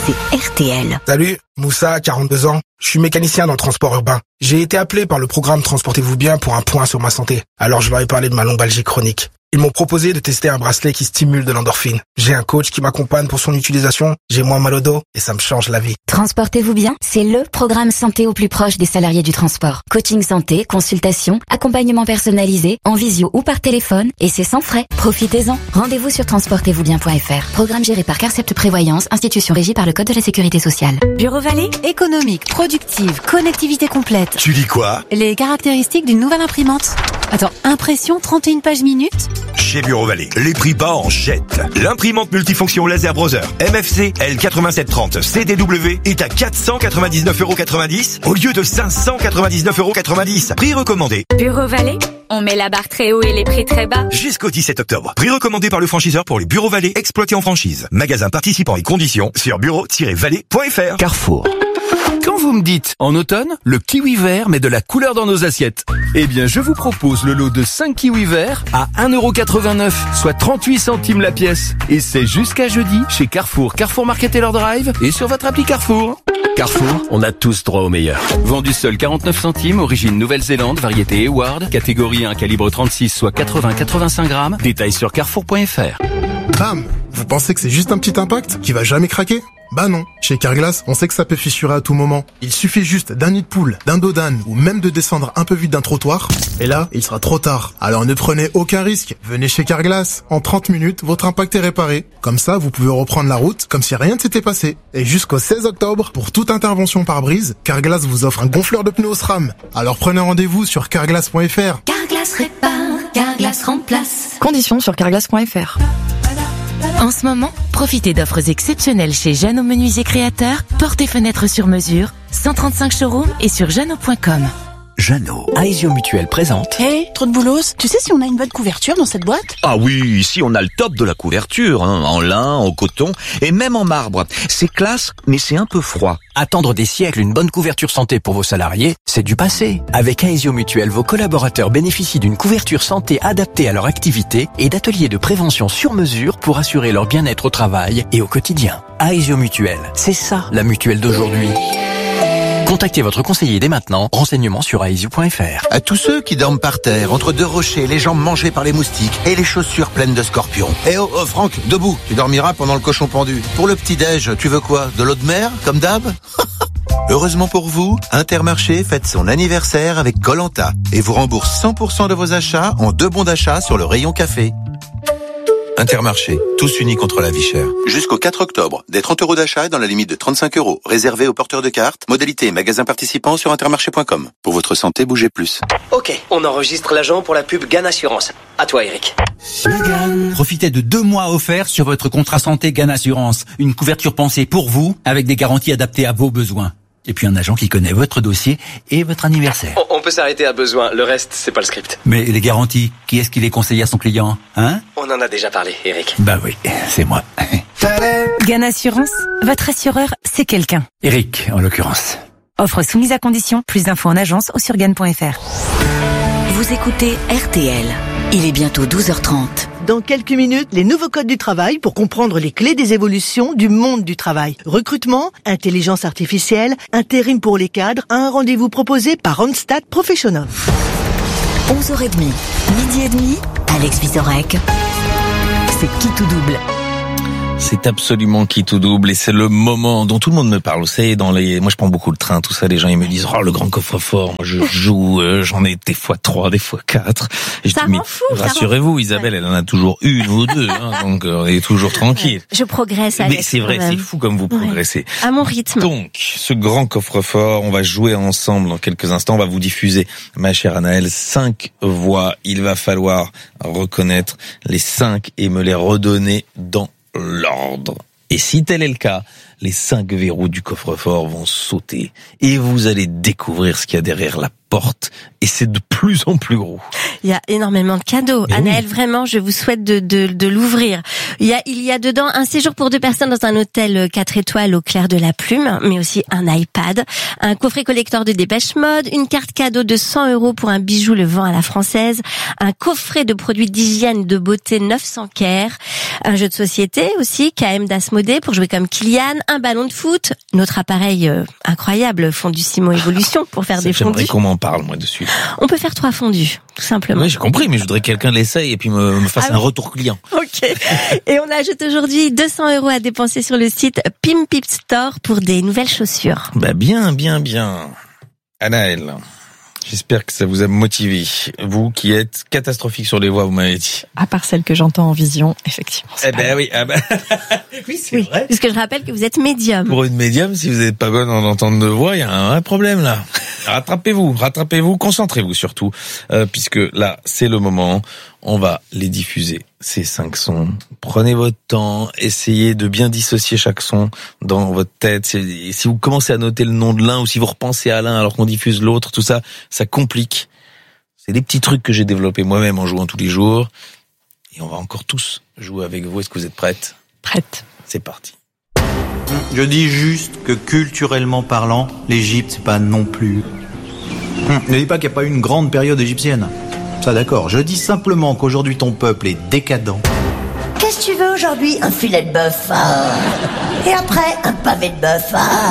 c'est RTL. Salut, Moussa, 42 ans. Je suis mécanicien dans le transport urbain. J'ai été appelé par le programme Transportez-vous bien pour un point sur ma santé. Alors je leur ai parlé de ma lombalgie chronique. Ils m'ont proposé de tester un bracelet qui stimule de l'endorphine. J'ai un coach qui m'accompagne pour son utilisation. J'ai moins mal au dos et ça me change la vie. Transportez-vous bien, c'est le programme santé au plus proche des salariés du transport. Coaching santé, consultation, accompagnement personnalisé, en visio ou par téléphone, et c'est sans frais. Profitez-en. Rendez-vous sur transportezvousbien.fr. Programme géré par Carcept Prévoyance, institution régie par le Code de la Sécurité sociale. Bureau Vallée, économique, productive, connectivité complète. Tu dis quoi? Les caractéristiques d'une nouvelle imprimante. Attends, impression 31 pages minutes? Chez Bureau Vallée, les prix bas en jette. L'imprimante multifonction laser browser MFC L8730 CDW est à 499,90 € au lieu de 599,90 €. Prix recommandé. Bureau Vallée, on met la barre très haut et les prix très bas. Jusqu'au 17 octobre. Prix recommandé par le franchiseur pour les Bureaux Vallée exploités en franchise. Magasin participant et conditions sur bureau-vallée.fr. Carrefour. Quand vous me dites en automne, le kiwi vert met de la couleur dans nos assiettes. Eh bien, je vous propose le lot de 5 kiwis verts à 1,89 €, soit 38 centimes la pièce. Et c'est jusqu'à jeudi chez Carrefour, Carrefour Market Taylor Drive et sur votre appli Carrefour. Carrefour, on a tous droit au meilleur. Vendu seul 49 centimes, origine Nouvelle-Zélande, variété Eward, catégorie 1, calibre 36, soit 80-85 grammes. Détails sur carrefour.fr. Bam! Vous pensez que c'est juste un petit impact qui va jamais craquer? Bah non. Chez Carglass, on sait que ça peut fissurer à tout moment. Il suffit juste d'un nid de poule, d'un dos d'âne ou même de descendre un peu vite d'un trottoir. Et là, il sera trop tard. Alors ne prenez aucun risque. Venez chez Carglass. En 30 minutes, votre impact est réparé. Comme ça, vous pouvez reprendre la route comme si rien ne s'était passé. Et jusqu'au 16 octobre, pour toute intervention par brise, Carglass vous offre un gonfleur de pneus SRAM. Alors prenez rendez-vous sur carglass.fr. Carglass répare, Carglass remplace. Conditions sur carglass.fr. En ce moment, profitez d'offres exceptionnelles chez Jeannot Menuisier Créateur, portes et fenêtres sur mesure, 135 showrooms et sur jeannot.com. Jeannot, Aesio Mutuelle présente. Hey, trop de boulos. Tu sais si on a une bonne couverture dans cette boîte? Ah oui, ici on a le top de la couverture, hein, en lin, en coton et même en marbre. C'est classe, mais c'est un peu froid. Attendre des siècles une bonne couverture santé pour vos salariés, c'est du passé. Avec Aesio Mutuelle, vos collaborateurs bénéficient d'une couverture santé adaptée à leur activité et d'ateliers de prévention sur mesure pour assurer leur bien-être au travail et au quotidien. Aesio Mutuelle, c'est ça la mutuelle d'aujourd'hui. Contactez votre conseiller dès maintenant. Renseignements sur aesio.fr. À tous ceux qui dorment par terre, entre deux rochers, les jambes mangées par les moustiques et les chaussures pleines de scorpions. Eh oh, Franck, debout, tu dormiras pendant le cochon pendu. Pour le petit-déj, tu veux quoi? De l'eau de mer, comme d'hab? Heureusement pour vous, Intermarché fête son anniversaire avec Koh-Lanta et vous rembourse 100% de vos achats en 2 bons d'achat sur le rayon café. Intermarché, tous unis contre la vie chère. Jusqu'au 4 octobre, des 30 € d'achat dans la limite de 35 €, réservés aux porteurs de cartes. Modalité magasin participant sur intermarché.com. Pour votre santé, bougez plus. Ok, on enregistre l'agent pour la pub GAN Assurance. À toi, Eric. Profitez de 2 mois offerts sur votre contrat santé GAN Assurance. Une couverture pensée pour vous, avec des garanties adaptées à vos besoins. Et puis un agent qui connaît votre dossier et votre anniversaire. On peut s'arrêter à besoin, le reste, c'est pas le script. Mais les garanties, qui est-ce qui les conseille à son client, hein? On en a déjà parlé, Eric. Bah oui, c'est moi. GAN Assurance, votre assureur, c'est quelqu'un. Eric, en l'occurrence. Offre soumise à condition, plus d'infos en agence ou sur GAN.fr. Vous écoutez RTL. Il est bientôt 12h30. Dans quelques minutes, les nouveaux codes du travail pour comprendre les clés des évolutions du monde du travail. Recrutement, intelligence artificielle, intérim pour les cadres, un rendez-vous proposé par Randstad Professionnel. 11h30, midi et demi, Alex Vizorek. C'est qui tout double? C'est absolument qui tout double et c'est le moment dont tout le monde me parle. Vous savez, moi je prends beaucoup le train, tout ça, les gens ils me disent le grand coffre-fort, moi je joue, j'en ai des fois 3, des fois 4. Et je dis mais rassurez-vous, Isabelle, elle en a toujours une ou deux, hein, donc on est toujours tranquille. Je progresse. Alex, mais c'est vrai, c'est fou comme vous progressez. À mon rythme. Donc, ce grand coffre-fort, on va jouer ensemble dans quelques instants. On va vous diffuser, ma chère Anaëlle, 5 voix. Il va falloir reconnaître les 5 et me les redonner dans l'ordre. Et si tel est le cas, les 5 verrous du coffre-fort vont sauter et vous allez découvrir ce qu'il y a derrière la porte et c'est de plus en plus gros. Il y a énormément de cadeaux. Anaëlle, vraiment, je vous souhaite de l'ouvrir. Il y a dedans un séjour pour 2 personnes dans un hôtel 4 étoiles au clair de la plume, mais aussi un iPad, un coffret collector de Dépêche Mode, une carte cadeau de 100 € pour un bijou Le Vent à la française, un coffret de produits d'hygiène de beauté 900 Care, un jeu de société aussi, KM d'Asmodée pour jouer comme Kylian, un ballon de foot, notre appareil incroyable, fondu Simon Evolution pour faire des fondus. J'aimerais qu'on m'en parle, moi, dessus. On peut faire 3 fondus, tout simplement. Oui, j'ai compris, mais je voudrais que quelqu'un l'essaye et puis me fasse un retour client. Ok. Et on ajoute aujourd'hui 200 € à dépenser sur le site Pim Pip Store pour des nouvelles chaussures. Bah bien. Anaël, j'espère que ça vous a motivé. Vous qui êtes catastrophique sur les voies, vous m'avez dit. À part celle que j'entends en vision, effectivement. Oui, oui, c'est vrai. Puisque je rappelle que vous êtes médium. Pour une médium, si vous n'êtes pas bonne en entendre de voix, il y a un problème là. Rattrapez-vous, concentrez-vous surtout, puisque là, c'est le moment. On va les diffuser, ces 5 sons. Prenez votre temps, essayez de bien dissocier chaque son dans votre tête. Si vous commencez à noter le nom de l'un ou si vous repensez à l'un alors qu'on diffuse l'autre, tout ça, ça complique. C'est des petits trucs que j'ai développés moi-même en jouant tous les jours. Et on va encore tous jouer avec vous. Est-ce que vous êtes prêtes ? Prête. C'est parti. Je dis juste que culturellement parlant, l'Égypte, c'est pas non plus. Ne dis pas qu'il n'y a pas eu une grande période égyptienne. Ça d'accord. Je dis simplement qu'aujourd'hui ton peuple est décadent. Qu'est-ce que tu veux aujourd'hui ? Un filet de bœuf. Et après, un pavé de bœuf.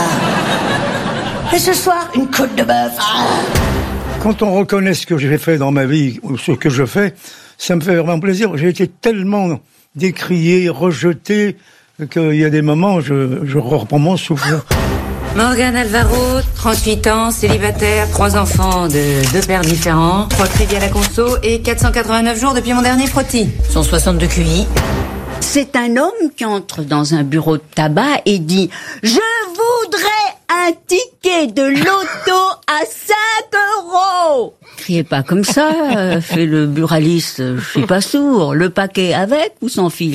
Et ce soir, une côte de bœuf. Quand on reconnaît ce que j'ai fait dans ma vie, ou ce que je fais, ça me fait vraiment plaisir. J'ai été tellement décrié, rejeté, qu'il y a des moments, je reprends mon souffle. Morgane Alvaro, 38 ans, célibataire, 3 enfants de 2 pères différents, 3 crédits à la conso et 489 jours depuis mon dernier frottis. 162 QI. C'est un homme qui entre dans un bureau de tabac et dit « Je voudrais un ticket de loto à 5 €. Criez pas comme ça, fait le buraliste, je suis pas sourd. Le paquet avec ou sans fil ?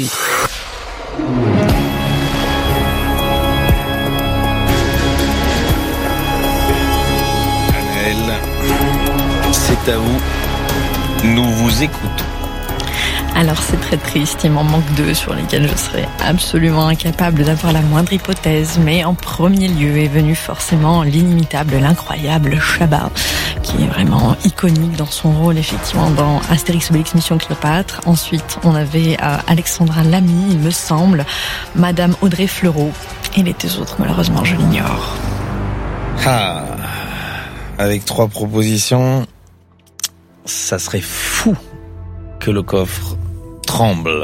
C'est à vous. Nous vous écoutons. Alors c'est très triste, il m'en manque 2 sur lesquels je serais absolument incapable d'avoir la moindre hypothèse, mais en premier lieu est venu forcément l'inimitable, l'incroyable Chabat, qui est vraiment iconique dans son rôle effectivement dans Astérix Obélix Mission Cléopâtre. Ensuite on avait Alexandra Lamy, il me semble, Madame Audrey Fleurot, et les 2 autres malheureusement je l'ignore. Avec 3 propositions, ça serait fou que le coffre tremble.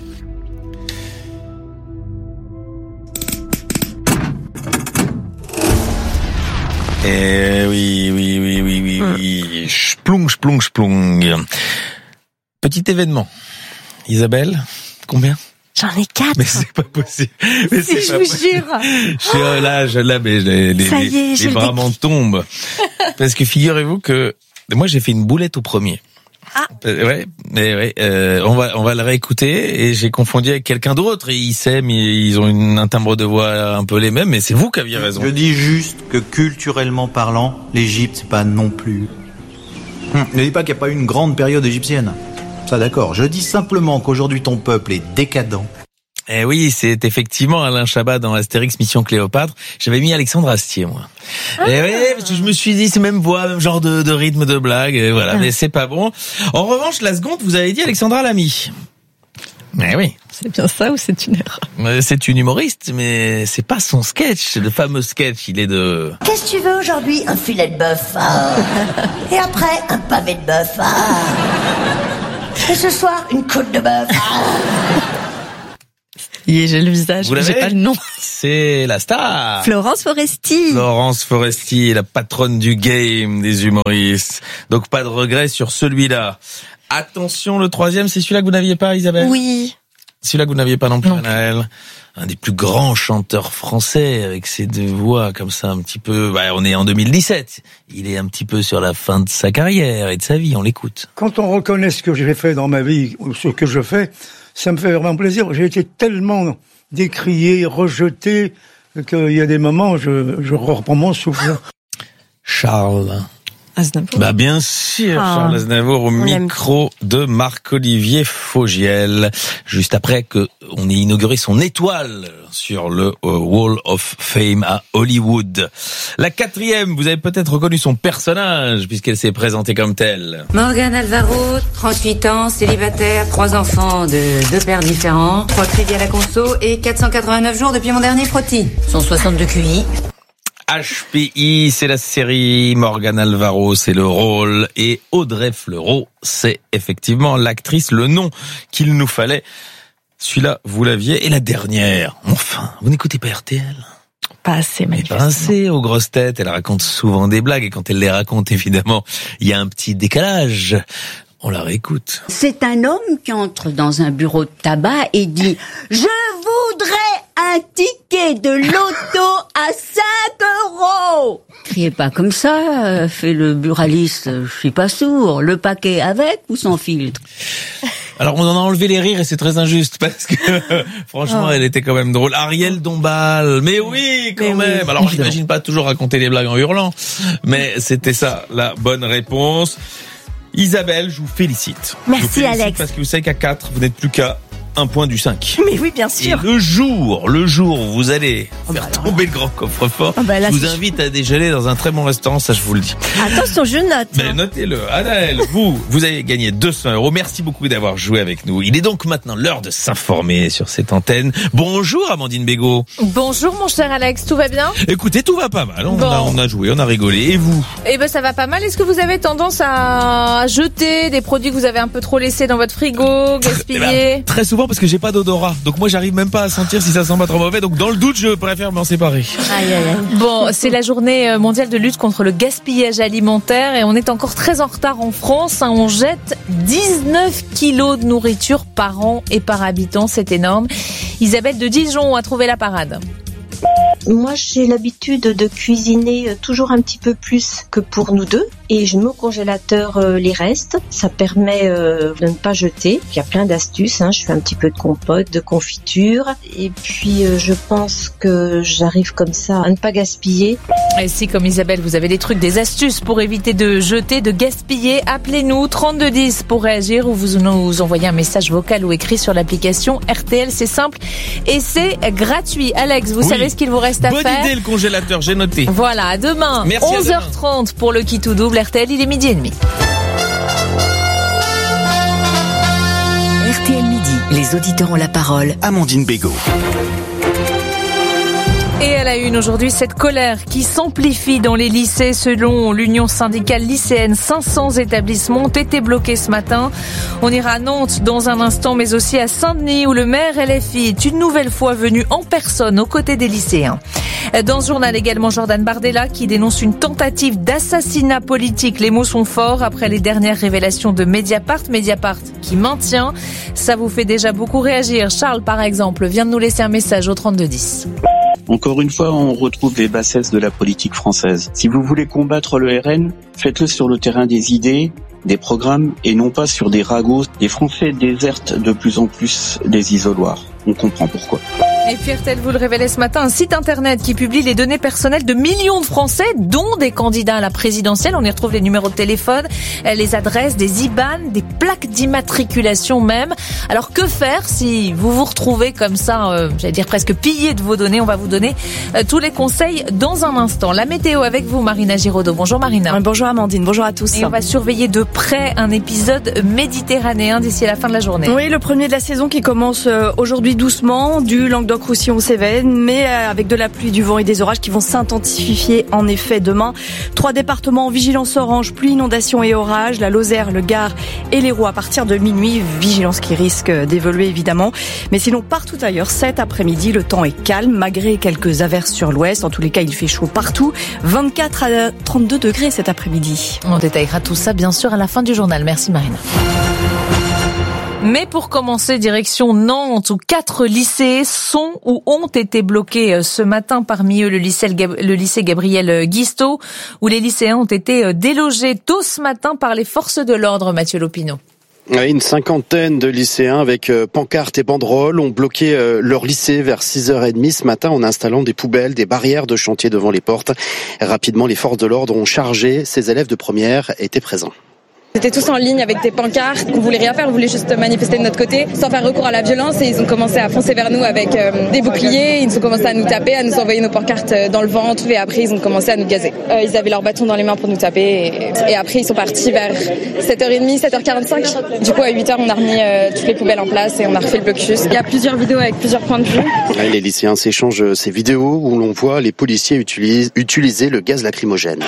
Et oui. Splung. Petit événement. Isabelle, combien ? J'en ai 4. Mais c'est pas possible. Mais si, je vous jure. Je suis là, mais les bras m'en tombent. Parce que figurez-vous que moi j'ai fait une boulette au premier. Ouais. On va le réécouter et j'ai confondu avec quelqu'un d'autre et ils s'aiment, ils ont un timbre de voix un peu les mêmes, mais c'est vous qui aviez raison. Je dis juste que culturellement parlant, l'Égypte, c'est pas non plus. Ne dis pas qu'il n'y a pas eu une grande période égyptienne. Ça d'accord. Je dis simplement qu'aujourd'hui ton peuple est décadent. Eh oui, c'est effectivement Alain Chabat dans Astérix Mission Cléopâtre. J'avais mis Alexandre Astier, moi. Et oui, parce que je me suis dit, c'est même voix, même genre de rythme de blague, et voilà, mais c'est pas bon. En revanche, la seconde, vous avez dit Alexandra Lamy. Mais oui. C'est bien ça ou c'est une erreur ? C'est une humoriste, mais c'est pas son sketch, le fameux sketch, il est de... Qu'est-ce que tu veux aujourd'hui ? Un filet de bœuf. Et après, un pavé de bœuf. Et ce soir, une côte de bœuf. J'ai le visage, j'ai pas le nom. C'est la star. Florence Foresti. Florence Foresti, la patronne du game des humoristes. Donc pas de regret sur celui-là. Attention, le 3e, c'est celui-là que vous n'aviez pas, Isabelle ? Oui. Celui-là que vous n'aviez pas non plus, Anaël. Un des plus grands chanteurs français avec ses 2 voix comme ça un petit peu... on est en 2017. Il est un petit peu sur la fin de sa carrière et de sa vie, on l'écoute. Quand on reconnaît ce que j'ai fait dans ma vie, ou ce que je fais, ça me fait vraiment plaisir. J'ai été tellement décrié, rejeté, qu'il y a des moments, je reprends mon souffle. Charles, Aznavour. Bah bien sûr, Charles Aznavour au micro de Marc-Olivier Fogiel, juste après que on ait inauguré son étoile sur le Wall of Fame à Hollywood. La 4e, vous avez peut-être reconnu son personnage puisqu'elle s'est présentée comme telle. Morgane Alvaro, 38 ans, célibataire, 3 enfants de 2 pères différents, 3 crédits à la conso et 489 jours depuis mon dernier frottis. 162 QI. HPI, c'est la série, Morgane Alvaro, c'est le rôle, et Audrey Fleurot, c'est effectivement l'actrice, le nom qu'il nous fallait. Celui-là, vous l'aviez. Et la dernière, enfin, vous n'écoutez pas RTL ? Pas assez, manifestement. Pas assez aux grosses têtes, elle raconte souvent des blagues, et quand elle les raconte, évidemment, il y a un petit décalage. On la réécoute. C'est un homme qui entre dans un bureau de tabac et dit « Je voudrais un ticket de loto à 5 €. Criez pas comme ça, fait le buraliste, je suis pas sourd. Le paquet avec ou sans filtre? Alors on en a enlevé les rires et c'est très injuste parce que franchement elle était quand même drôle. Ariel Dombal, mais oui quand même. Oui, alors j'imagine pas toujours raconter des blagues en hurlant, mais c'était ça la bonne réponse. Isabelle, je vous félicite. Merci Alex. Parce que vous savez qu'à 4, vous n'êtes plus qu'à 1 point du 5. Mais oui, bien sûr. Et le jour où vous allez faire tomber le grand coffre-fort, je vous invite à déjeuner dans un très bon restaurant, ça je vous le dis. Attention, je note. Mais notez-le. Anaëlle, vous avez gagné 200 €. Merci beaucoup d'avoir joué avec nous. Il est donc maintenant l'heure de s'informer sur cette antenne. Bonjour Amandine Bégaud. Bonjour mon cher Alex, tout va bien? Écoutez, tout va pas mal. On a joué, on a rigolé. Et vous? Eh ben ça va pas mal. Est-ce que vous avez tendance à jeter des produits que vous avez un peu trop laissés dans votre frigo, gaspiller? Très souvent parce que j'ai pas d'odorat. Donc moi j'arrive même pas à sentir si ça sent pas trop mauvais. Donc dans le doute, je préfère m'en séparer. Aïe, aïe, aïe. Bon, c'est la journée mondiale de lutte contre le gaspillage alimentaire et on est encore très en retard en France. On jette 19 kilos de nourriture par an et par habitant. C'est énorme. Isabelle de Dijon a trouvé la parade. Moi, j'ai l'habitude de cuisiner toujours un petit peu plus que pour nous deux. Et je mets au congélateur les restes. Ça permet de ne pas jeter. Il y a plein d'astuces. Je fais un petit peu de compote, de confiture. Et puis, je pense que j'arrive comme ça à ne pas gaspiller. Et si, comme Isabelle, vous avez des trucs, des astuces pour éviter de jeter, de gaspiller, appelez-nous 3210 pour réagir ou vous nous envoyez un message vocal ou écrit sur l'application RTL. C'est simple et c'est gratuit. Alex, vous savez ce qu'il vous reste à faire. Bonne idée le congélateur, j'ai noté. Voilà, à demain. Merci 11h30 pour le qui tout double. RTL, il est 12h30. RTL Midi, les auditeurs ont la parole. Amandine Bégaud. Et à la une aujourd'hui, cette colère qui s'amplifie dans les lycées. Selon l'Union syndicale lycéenne, 500 établissements ont été bloqués ce matin. On ira à Nantes dans un instant, mais aussi à Saint-Denis où le maire LFI est une nouvelle fois venu en personne aux côtés des lycéens. Dans ce journal également, Jordan Bardella qui dénonce une tentative d'assassinat politique. Les mots sont forts après les dernières révélations de Mediapart. Mediapart qui maintient. Ça vous fait déjà beaucoup réagir. Charles, par exemple, vient de nous laisser un message au 3210. Encore une fois, on retrouve les bassesses de la politique française. Si vous voulez combattre le RN, faites-le sur le terrain des idées, des programmes et non pas sur des ragots. Les Français désertent de plus en plus les isoloirs. On comprend pourquoi. Et puis RTL vous le révélait ce matin, un site internet qui publie les données personnelles de millions de Français, dont des candidats à la présidentielle. On y retrouve les numéros de téléphone, les adresses, des IBAN, des plaques d'immatriculation même. Alors que faire si vous vous retrouvez comme ça, j'allais dire presque pillé de vos données? On va vous donner tous les conseils dans un instant. La météo avec vous, Marina Giraudot. Bonjour Marina. Bonjour Amandine, bonjour à tous. Et on va surveiller de près un épisode méditerranéen d'ici la fin de la journée. Oui, le premier de la saison qui commence aujourd'hui doucement, du Languedoc-Roussillon aux Cévennes, mais avec de la pluie, du vent et des orages qui vont s'intensifier en effet demain. 3 départements en vigilance orange, pluie, inondations et orages, la Lozère, le Gard et l'Hérault à partir de minuit, vigilance qui risque d'évoluer évidemment. Mais sinon partout ailleurs, cet après-midi, le temps est calme, malgré quelques averses sur l'ouest. En tous les cas, il fait chaud partout. 24 à 32 degrés cet après-midi. On détaillera tout ça bien sûr à la fin du journal. Merci Marina. Mais pour commencer, direction Nantes, où 4 lycées sont ou ont été bloqués ce matin. Parmi eux, le lycée Gabriel Guisteau, où les lycéens ont été délogés tôt ce matin par les forces de l'ordre, Mathieu Lopineau. Oui, une cinquantaine de lycéens avec pancartes et banderoles ont bloqué leur lycée vers 6h30 ce matin en installant des poubelles, des barrières de chantier devant les portes. Rapidement, les forces de l'ordre ont chargé. Ces élèves de première étaient présents. C'était tous en ligne avec des pancartes, qu'on voulait rien faire, on voulait juste manifester de notre côté, sans faire recours à la violence, et ils ont commencé à foncer vers nous avec des boucliers, ils ont commencé à nous taper, à nous envoyer nos pancartes dans le ventre, et après ils ont commencé à nous gazer. Ils avaient leur bâton dans les mains pour nous taper, et après ils sont partis vers 7h30, 7h45. Du coup à 8h on a remis toutes les poubelles en place et on a refait le blocus. Il y a plusieurs vidéos avec plusieurs points de vue. Les lycéens s'échangent ces vidéos où l'on voit les policiers utiliser le gaz lacrymogène.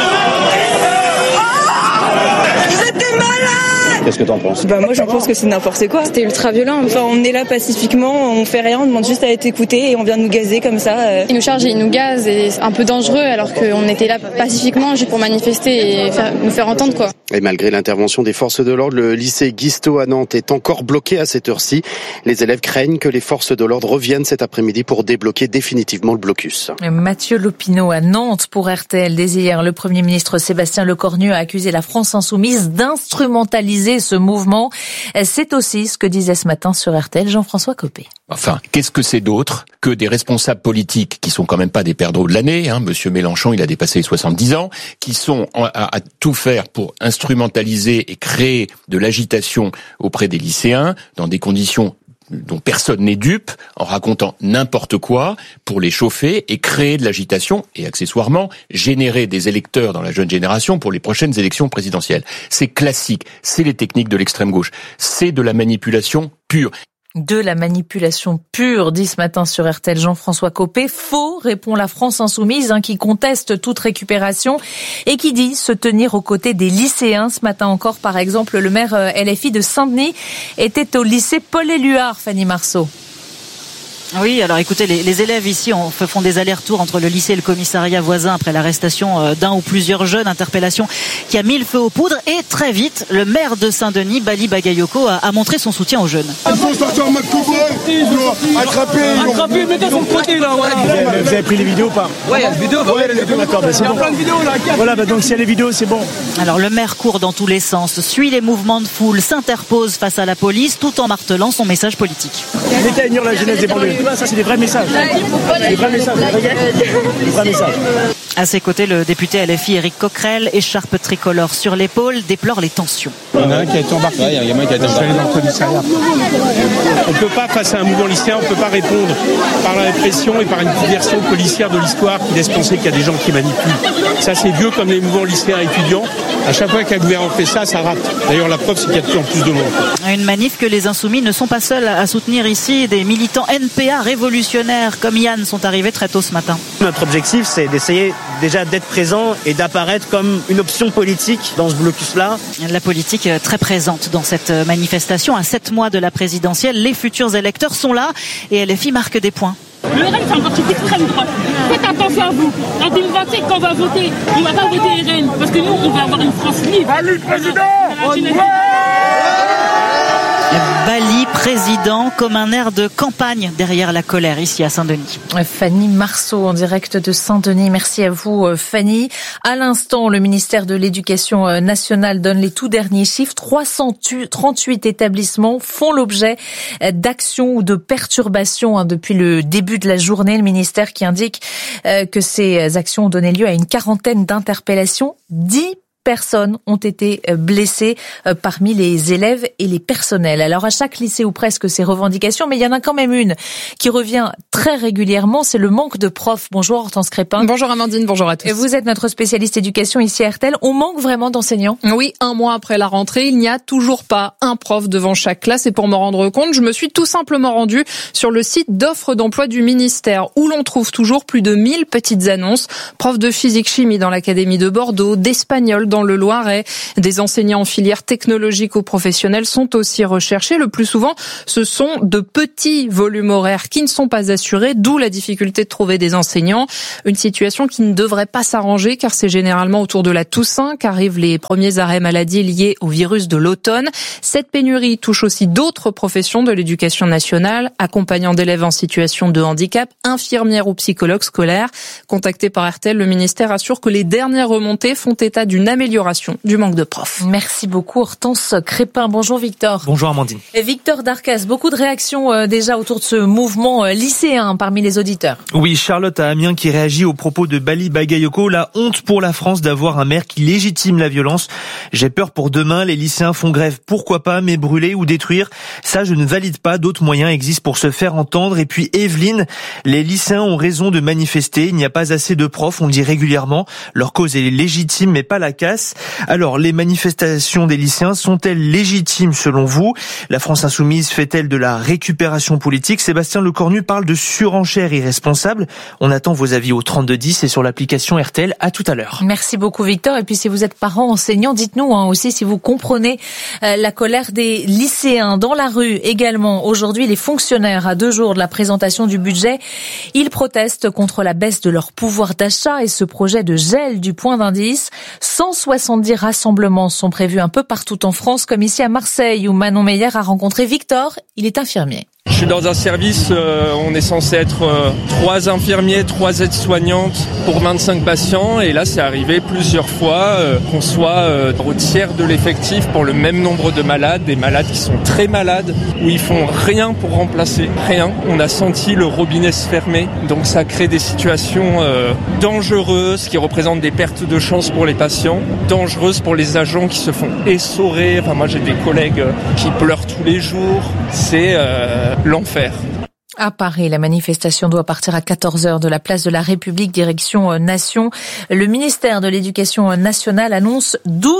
Qu'est-ce que t'en penses ? Moi j'en pense que c'est n'importe quoi. C'était ultra violent. Enfin on est là pacifiquement, on fait rien, on demande juste à être écouté et on vient de nous gazer comme ça. Ils nous chargent et ils nous gazent et c'est un peu dangereux alors qu'on était là pacifiquement juste pour manifester et nous faire entendre quoi. Et malgré l'intervention des forces de l'ordre, le lycée Guisteau à Nantes est encore bloqué à cette heure-ci. Les élèves craignent que les forces de l'ordre reviennent cet après-midi pour débloquer définitivement le blocus. Mathieu Lopineau à Nantes pour RTL. Dès hier, le Premier ministre Sébastien Lecornu a accusé la France insoumise d'instrumentaliser ce mouvement. C'est aussi ce que disait ce matin sur RTL Jean-François Copé. Enfin, qu'est-ce que c'est d'autre que des responsables politiques qui sont quand même pas des perdreaux de l'année, Monsieur Mélenchon, il a dépassé les 70 ans, qui sont à tout faire pour instrumentaliser et créer de l'agitation auprès des lycéens dans des conditions dont personne n'est dupe, en racontant n'importe quoi pour les chauffer et créer de l'agitation et accessoirement générer des électeurs dans la jeune génération pour les prochaines élections présidentielles. C'est classique, c'est les techniques de l'extrême gauche, c'est de la manipulation pure. De la manipulation pure, dit ce matin sur RTL Jean-François Copé. Faux, répond la France insoumise, qui conteste toute récupération et qui dit se tenir aux côtés des lycéens. Ce matin encore, par exemple, le maire LFI de Saint-Denis était au lycée Paul-Éluard, Fanny Marceau. Oui, alors écoutez, les élèves ici font des allers-retours entre le lycée et le commissariat voisin après l'arrestation d'un ou plusieurs jeunes, interpellation qui a mis le feu aux poudres. Et très vite, le maire de Saint-Denis, Bali Bagayoko, a montré son soutien aux jeunes. Ils vont sortir en mode cow-boy, attraper, mettez sur le côté là. Vous avez pris les vidéos ou pas ? Ouais, il y a des vidéos. D'accord, c'est bon. Il y a plein de vidéos là. Voilà, donc s'il y a les vidéos, c'est bon. Alors le maire court dans tous les sens, suit les mouvements de foule, s'interpose face à la police tout en martelant son message politique. Mettez à unir la jeunesse des banlieues. Ça, c'est des vrais messages. Des vrais messages. Des vrais messages. À ses côtés, le député LFI Éric Coquerel, écharpe tricolore sur l'épaule, déplore les tensions. Il y en a un qui a été embarqué. Il y a un gamin qui a été embarqué dans le commissariat. On ne peut pas, face à un mouvement lycéen, on ne peut pas répondre par la répression et par une version policière de l'histoire qui laisse penser qu'il y a des gens qui manipulent. Ça, c'est vieux comme les mouvements lycéens étudiants. À chaque fois qu'un gouvernement fait ça, ça rate. D'ailleurs, la preuve, c'est qu'il y a de plus en plus de monde. Une manif que les insoumis ne sont pas seuls à soutenir ici. Des militants NPA révolutionnaires comme Yann sont arrivés très tôt ce matin. Notre objectif, c'est d'essayer déjà d'être présent et d'apparaître comme une option politique dans ce blocus-là. La politique très présente dans cette manifestation. À 7 mois de la présidentielle, les futurs électeurs sont là et LFI marque des points. Le RN, c'est un parti d'extrême droite. Faites attention à vous. En 2025, quand on va voter, on va pas voter RN. Parce que nous, on va avoir une France libre. Salut, président! Bali, président, comme un air de campagne derrière la colère ici à Saint-Denis. Fanny Marceau en direct de Saint-Denis. Merci à vous Fanny. À l'instant, le ministère de l'Éducation nationale donne les tout derniers chiffres. 338 établissements font l'objet d'actions ou de perturbations depuis le début de la journée. Le ministère qui indique que ces actions ont donné lieu à une quarantaine d'interpellations. 10 personnes ont été blessées parmi les élèves et les personnels. Alors à chaque lycée ou presque ces revendications, mais il y en a quand même une qui revient très régulièrement, c'est le manque de profs. Bonjour Hortense Crépin. Bonjour Amandine, bonjour à tous. Vous êtes notre spécialiste éducation ici à RTL. On manque vraiment d'enseignants ? Oui, un mois après la rentrée, il n'y a toujours pas un prof devant chaque classe et pour me rendre compte, je me suis tout simplement rendue sur le site d'offres d'emploi du ministère où l'on trouve toujours plus de 1000 petites annonces. Profs de physique-chimie dans l'académie de Bordeaux, d'espagnol dans le Loiret. Des enseignants en filière technologique ou professionnelle sont aussi recherchés. Le plus souvent, ce sont de petits volumes horaires qui ne sont pas assurés, d'où la difficulté de trouver des enseignants. Une situation qui ne devrait pas s'arranger car c'est généralement autour de la Toussaint qu'arrivent les premiers arrêts maladie liés au virus de l'automne. Cette pénurie touche aussi d'autres professions de l'éducation nationale, accompagnants d'élèves en situation de handicap, infirmières ou psychologues scolaires. Contacté par RTL, le ministère assure que les dernières remontées font état d'une amélioration l'amélioration du manque de profs. Merci beaucoup Hortense Crépin. Bonjour Victor. Bonjour Amandine. Et Victor Darcas, beaucoup de réactions déjà autour de ce mouvement lycéen parmi les auditeurs. Oui, Charlotte à Amiens qui réagit aux propos de Bali Bagayoko. La honte pour la France d'avoir un maire qui légitime la violence. J'ai peur pour demain, les lycéens font grève, pourquoi pas, mais brûler ou détruire, ça je ne valide pas, d'autres moyens existent pour se faire entendre. Et puis Evelyne, les lycéens ont raison de manifester, il n'y a pas assez de profs, on le dit régulièrement, leur cause est légitime mais pas la casse. Alors les manifestations des lycéens sont-elles légitimes selon vous? La France Insoumise fait-elle de la récupération politique? Sébastien Lecornu parle de surenchère irresponsable. On attend vos avis au 3210 et sur l'application RTL. À tout à l'heure. Merci beaucoup Victor. Et puis si vous êtes parent, enseignant, dites-nous aussi si vous comprenez la colère des lycéens. Dans la rue également, aujourd'hui, les fonctionnaires, à 2 jours de la présentation du budget, ils protestent contre la baisse de leur pouvoir d'achat et ce projet de gel du point d'indice. 170 rassemblements sont prévus un peu partout en France, comme ici à Marseille, où Manon Meyer a rencontré Victor. Il est infirmier. Je suis dans un service, on est censé être 3 infirmiers, 3 aides-soignantes pour 25 patients. Et là, c'est arrivé plusieurs fois qu'on soit au tiers de l'effectif pour le même nombre de malades. Des malades qui sont très malades, où ils font rien pour remplacer, rien. On a senti le robinet se fermer. Donc ça crée des situations dangereuses qui représentent des pertes de chance pour les patients, dangereuses pour les agents qui se font essorer. Enfin, moi, j'ai des collègues qui pleurent tous les jours. C'est l'enfer. À Paris, la manifestation doit partir à 14h de la place de la République, direction Nation. Le ministère de l'Éducation nationale annonce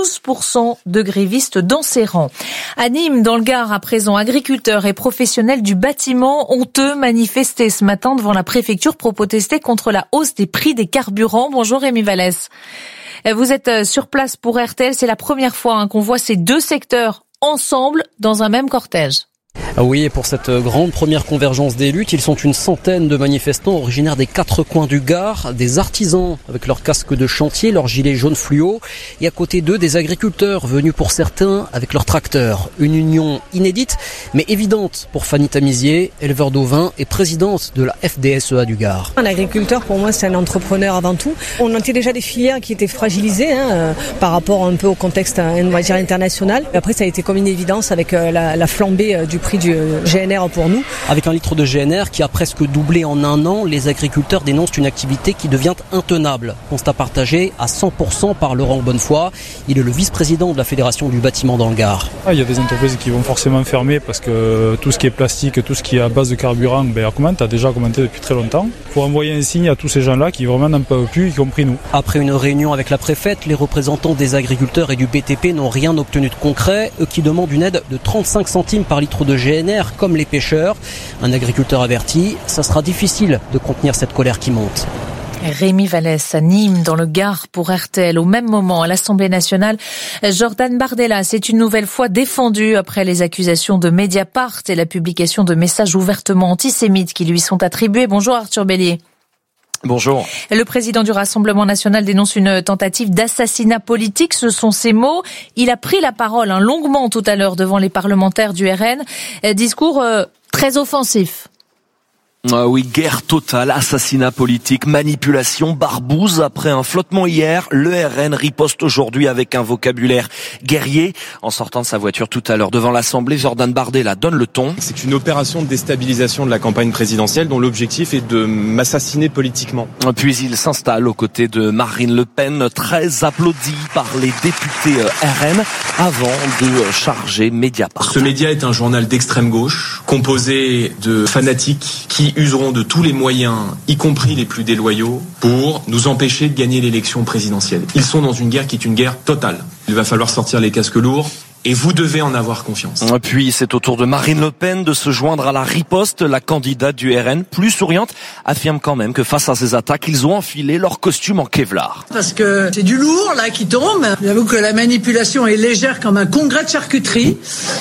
12% de grévistes dans ses rangs. À Nîmes, dans le Gard, à présent, agriculteurs et professionnels du bâtiment ont eux manifesté ce matin devant la préfecture pour protester contre la hausse des prix des carburants. Bonjour Rémi Vallès. Vous êtes sur place pour RTL. C'est la première fois qu'on voit ces 2 secteurs ensemble dans un même cortège. Oui, et pour cette grande première convergence des luttes, ils sont une centaine de manifestants originaires des 4 coins du Gard, des artisans avec leurs casques de chantier, leurs gilets jaunes fluo, et à côté d'eux, des agriculteurs venus pour certains avec leurs tracteurs. Une union inédite, mais évidente pour Fanny Tamizier, éleveur d'ovins et présidente de la FDSEA du Gard. Un agriculteur, pour moi, c'est un entrepreneur avant tout. On était déjà des filières qui étaient fragilisées par rapport un peu au contexte, on va dire, international. Après, ça a été comme une évidence avec la flambée du prix du GNR pour nous. Avec un litre de GNR qui a presque doublé en un an, les agriculteurs dénoncent une activité qui devient intenable. Constat partagé à 100% par Laurent Bonnefoy. Il est le vice-président de la Fédération du bâtiment dans le Gard. Il y a des entreprises qui vont forcément fermer parce que tout ce qui est plastique, tout ce qui est à base de carburant, a déjà augmenté depuis très longtemps. Il faut envoyer un signe à tous ces gens-là qui vraiment n'en peuvent plus, y compris nous. Après une réunion avec la préfète, les représentants des agriculteurs et du BTP n'ont rien obtenu de concret. Eux qui demandent une aide de 35 centimes par litre de GNR, comme les pêcheurs. Un agriculteur averti, ça sera difficile de contenir cette colère qui monte. Rémi Vallès à Nîmes, dans le Gard, pour RTL. Au même moment, à l'Assemblée nationale, Jordan Bardella s'est une nouvelle fois défendu après les accusations de Mediapart et la publication de messages ouvertement antisémites qui lui sont attribués. Bonjour Arthur Bélier. Bonjour. Le président du Rassemblement national dénonce une tentative d'assassinat politique, ce sont ses mots. Il a pris la parole longuement tout à l'heure devant les parlementaires du RN. Discours très offensif. Oui, guerre totale, assassinat politique, manipulation, barbouze. Après un flottement hier, le RN riposte aujourd'hui avec un vocabulaire guerrier. En sortant de sa voiture tout à l'heure devant l'Assemblée, Jordan Bardella donne le ton. C'est une opération de déstabilisation de la campagne présidentielle dont l'objectif est de m'assassiner politiquement. Puis il s'installe aux côtés de Marine Le Pen, très applaudi par les députés RN, avant de charger Mediapart. Ce média est un journal d'extrême gauche, composé de fanatiques qui useront de tous les moyens, y compris les plus déloyaux, pour nous empêcher de gagner l'élection présidentielle. Ils sont dans une guerre qui est une guerre totale. Il va falloir sortir les casques lourds. Et vous devez en avoir confiance. Puis c'est au tour de Marine Le Pen de se joindre à la riposte. La candidate du RN, plus souriante, affirme quand même que face à ces attaques, ils ont enfilé leur costume en Kevlar. Parce que c'est du lourd là qui tombe. J'avoue que la manipulation est légère comme un congrès de charcuterie.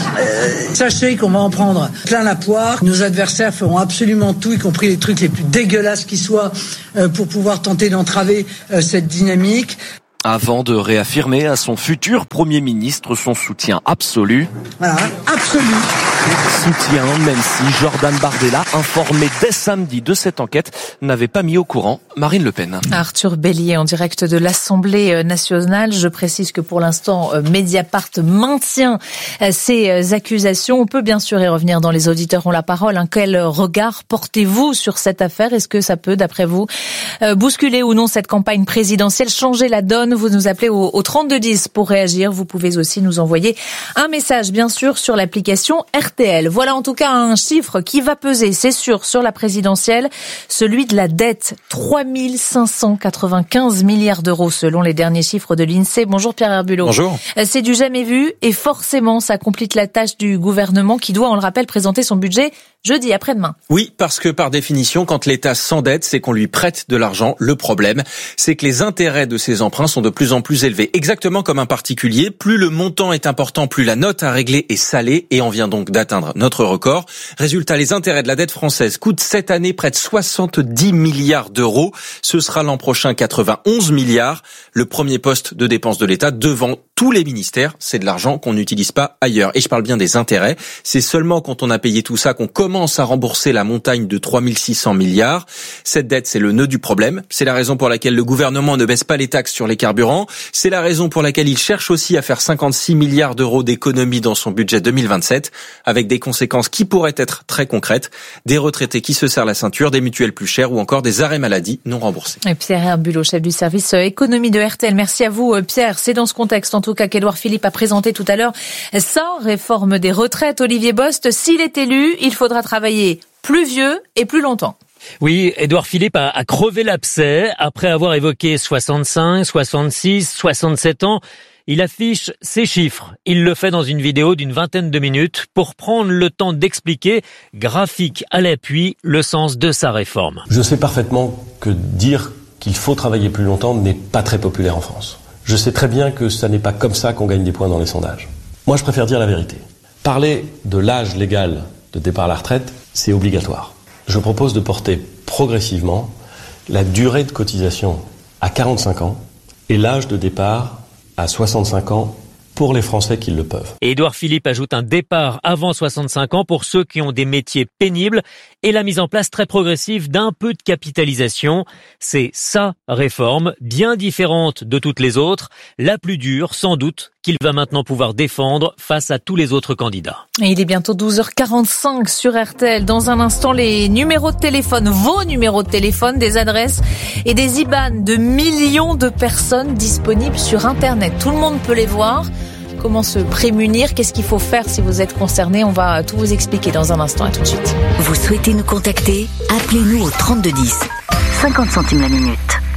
Sachez qu'on va en prendre plein la poire. Nos adversaires feront absolument tout, y compris les trucs les plus dégueulasses qui soient, pour pouvoir tenter d'entraver cette dynamique. Avant de réaffirmer à son futur Premier ministre son soutien absolu. Voilà, absolu. Soutien, même si Jordan Bardella, informé dès samedi de cette enquête, n'avait pas mis au courant Marine Le Pen. Arthur Bélier en direct de l'Assemblée nationale. Je précise que pour l'instant, Mediapart maintient ces accusations. On peut bien sûr y revenir dans Les Auditeurs ont la parole. Quel regard portez-vous sur cette affaire? Est-ce que ça peut, d'après vous, bousculer ou non cette campagne présidentielle, changer la donne? Vous nous appelez au 3210 pour réagir. Vous pouvez aussi nous envoyer un message, bien sûr, sur l'application RTL. Voilà en tout cas un chiffre qui va peser, c'est sûr, sur la présidentielle, celui de la dette. 3 595 milliards d'euros selon les derniers chiffres de l'INSEE. Bonjour Pierre Herbulot. Bonjour. C'est du jamais vu et forcément ça complique la tâche du gouvernement qui doit, on le rappelle, présenter son budget jeudi après-demain. Oui, parce que par définition, quand l'État s'endette, c'est qu'on lui prête de l'argent. Le problème, c'est que les intérêts de ces emprunts sont de plus en plus élevés. Exactement comme un particulier, plus le montant est important, plus la note à régler est salée et on vient donc d'atteindre notre record. Résultat, les intérêts de la dette française coûtent cette année près de 70 milliards d'euros. Ce sera l'an prochain 91 milliards. Le premier poste de dépense de l'État devant tous les ministères, c'est de l'argent qu'on n'utilise pas ailleurs. Et je parle bien des intérêts. C'est seulement quand on a payé tout ça qu'on commence à rembourser la montagne de 3600 milliards. Cette dette, c'est le nœud du problème. C'est la raison pour laquelle le gouvernement ne baisse pas les taxes sur les carburants. C'est la raison pour laquelle il cherche aussi à faire 56 milliards d'euros d'économies dans son budget 2027, avec des conséquences qui pourraient être très concrètes. Des retraités qui se serrent la ceinture, des mutuelles plus chères ou encore des arrêts maladie non remboursés. Et Pierre Herbulot, chef du service économie de RTL. Merci à vous Pierre. C'est dans ce contexte en tout cas qu'Édouard Philippe a présenté tout à l'heure sa réforme des retraites. Olivier Bost, s'il est élu, il faudra travailler plus vieux et plus longtemps. Oui, Édouard Philippe a crevé l'abcès après avoir évoqué 65, 66, 67 ans. Il affiche ces chiffres. Il le fait dans une vidéo d'une vingtaine de minutes pour prendre le temps d'expliquer, graphique à l'appui, le sens de sa réforme. Je sais parfaitement que dire qu'il faut travailler plus longtemps n'est pas très populaire en France. Je sais très bien que ça n'est pas comme ça qu'on gagne des points dans les sondages. Moi, je préfère dire la vérité. Parler de l'âge légal de départ à la retraite, c'est obligatoire. Je propose de porter progressivement la durée de cotisation à 45 ans et l'âge de départ à 65 ans pour les Français qui le peuvent. Et Édouard Philippe ajoute un départ avant 65 ans pour ceux qui ont des métiers pénibles et la mise en place très progressive d'un peu de capitalisation. C'est sa réforme, bien différente de toutes les autres, la plus dure sans doute, qu'il va maintenant pouvoir défendre face à tous les autres candidats. Et il est bientôt 12h45 sur RTL. Dans un instant, les numéros de téléphone, vos numéros de téléphone, des adresses et des IBAN de millions de personnes disponibles sur Internet. Tout le monde peut les voir. Comment se prémunir? Qu'est-ce qu'il faut faire si vous êtes concerné? On va tout vous expliquer dans un instant. À tout de suite. Vous souhaitez nous contacter? Appelez-nous au 3210. 50 centimes la minute.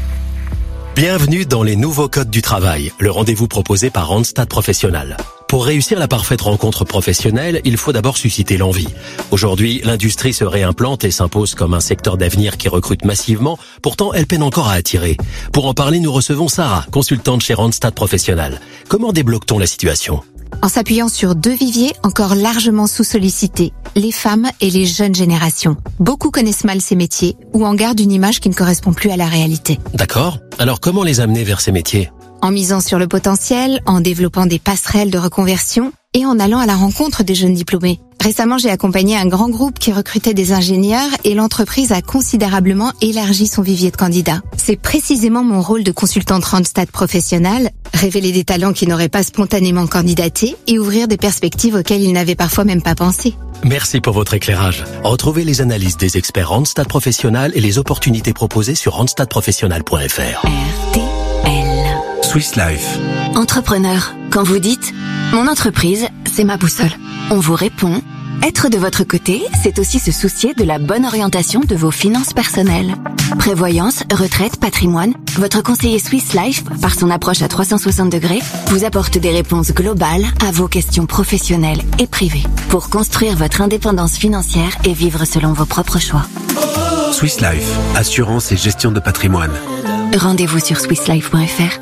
Bienvenue dans les nouveaux codes du travail, le rendez-vous proposé par Randstad Professionnel. Pour réussir la parfaite rencontre professionnelle, il faut d'abord susciter l'envie. Aujourd'hui, l'industrie se réimplante et s'impose comme un secteur d'avenir qui recrute massivement. Pourtant, elle peine encore à attirer. Pour en parler, nous recevons Sarah, consultante chez Randstad Professionnel. Comment débloque-t-on la situation ? En s'appuyant sur deux viviers encore largement sous-sollicités, les femmes et les jeunes générations. Beaucoup connaissent mal ces métiers ou en gardent une image qui ne correspond plus à la réalité. D'accord. Alors comment les amener vers ces métiers ? En misant sur le potentiel, en développant des passerelles de reconversion et en allant à la rencontre des jeunes diplômés. Récemment, j'ai accompagné un grand groupe qui recrutait des ingénieurs et l'entreprise a considérablement élargi son vivier de candidats. C'est précisément mon rôle de consultante Randstad Professionnel, révéler des talents qui n'auraient pas spontanément candidaté et ouvrir des perspectives auxquelles ils n'avaient parfois même pas pensé. Merci pour votre éclairage. Retrouvez les analyses des experts Randstad Professionnel et les opportunités proposées sur randstadprofessionnel.fr. Swiss Life. Entrepreneur, quand vous dites « Mon entreprise, c'est ma boussole », on vous répond « Être de votre côté, c'est aussi se soucier de la bonne orientation de vos finances personnelles. » Prévoyance, retraite, patrimoine, votre conseiller Swiss Life, par son approche à 360 degrés, vous apporte des réponses globales à vos questions professionnelles et privées pour construire votre indépendance financière et vivre selon vos propres choix. Swiss Life, assurance et gestion de patrimoine. Rendez-vous sur swisslife.fr.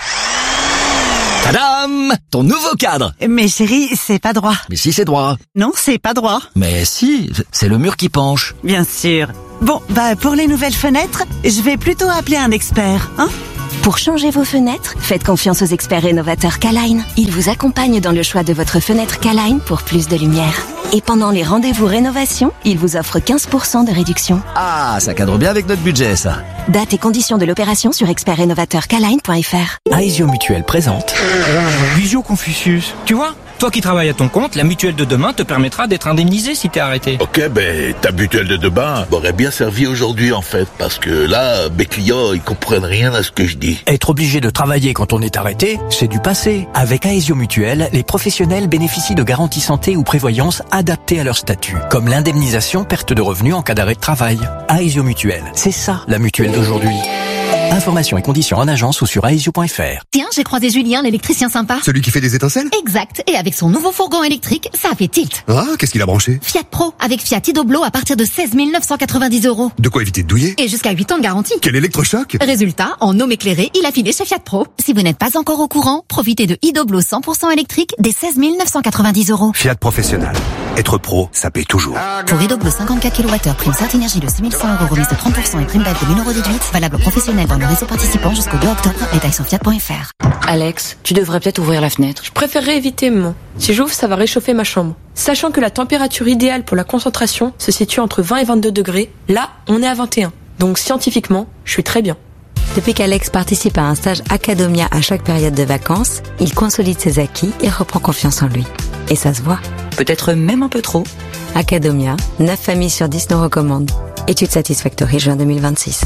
Tadam! Ton nouveau cadre! Mais chérie, c'est pas droit. Mais si, c'est droit. Non, c'est pas droit. Mais si, c'est le mur qui penche. Bien sûr. Bon, pour les nouvelles fenêtres, je vais plutôt appeler un expert, hein? Pour changer vos fenêtres, faites confiance aux experts rénovateurs K-Line. Ils vous accompagnent dans le choix de votre fenêtre K-Line pour plus de lumière. Et pendant les rendez-vous rénovation, ils vous offrent 15% de réduction. Ah, ça cadre bien avec notre budget, ça. Date et conditions de l'opération sur expertrénovateurkline.fr. Aesio Mutuelle présente Visio Confucius. Tu vois, toi qui travailles à ton compte, la mutuelle de demain te permettra d'être indemnisé si t'es arrêté. Ok, ta mutuelle de demain m'aurait bien servi aujourd'hui en fait, parce que là, mes clients, ils comprennent rien à ce que je dis. Être obligé de travailler quand on est arrêté, c'est du passé. Avec Aesio Mutuelle, les professionnels bénéficient de garanties santé ou prévoyance adaptées à leur statut, comme l'indemnisation perte de revenus en cas d'arrêt de travail. Aesio Mutuelle, c'est ça la mutuelle d'aujourd'hui. Informations et conditions en agence ou sur aesio.fr. Tiens, j'ai croisé Julien, l'électricien sympa. Celui qui fait des étincelles ? Exact. Et avec son nouveau fourgon électrique, ça a fait tilt. Ah, qu'est-ce qu'il a branché ? Fiat Pro, avec Fiat Idoblo à partir de 16 990 €. De quoi éviter de douiller ? Et jusqu'à 8 ans de garantie. Quel électrochoc ? Résultat, en homme éclairé, il a filé chez Fiat Pro. Si vous n'êtes pas encore au courant, profitez de Idoblo 100% électrique dès 16 990 €. Fiat Professionnel. Être pro, ça paye toujours. Pour Idoblo 54 kWh, prime Certinergie de 6 100 €, remise de 30% et prime balle de 1000 € déduite. Valable professionnel dans le réseau participant jusqu'au 2 octobre. Détails sur fiat.fr. Alex, tu devrais peut-être ouvrir la fenêtre. Je préférerais éviter, maman. Si j'ouvre, ça va réchauffer ma chambre. Sachant que la température idéale pour la concentration se situe entre 20 et 22 degrés, là, on est à 21. Donc scientifiquement, je suis très bien. Depuis qu'Alex participe à un stage Academia à chaque période de vacances, il consolide ses acquis et reprend confiance en lui. Et ça se voit. Peut-être même un peu trop. Academia, 9 familles sur 10 nous recommandent. Étude Satisfactory juin 2026.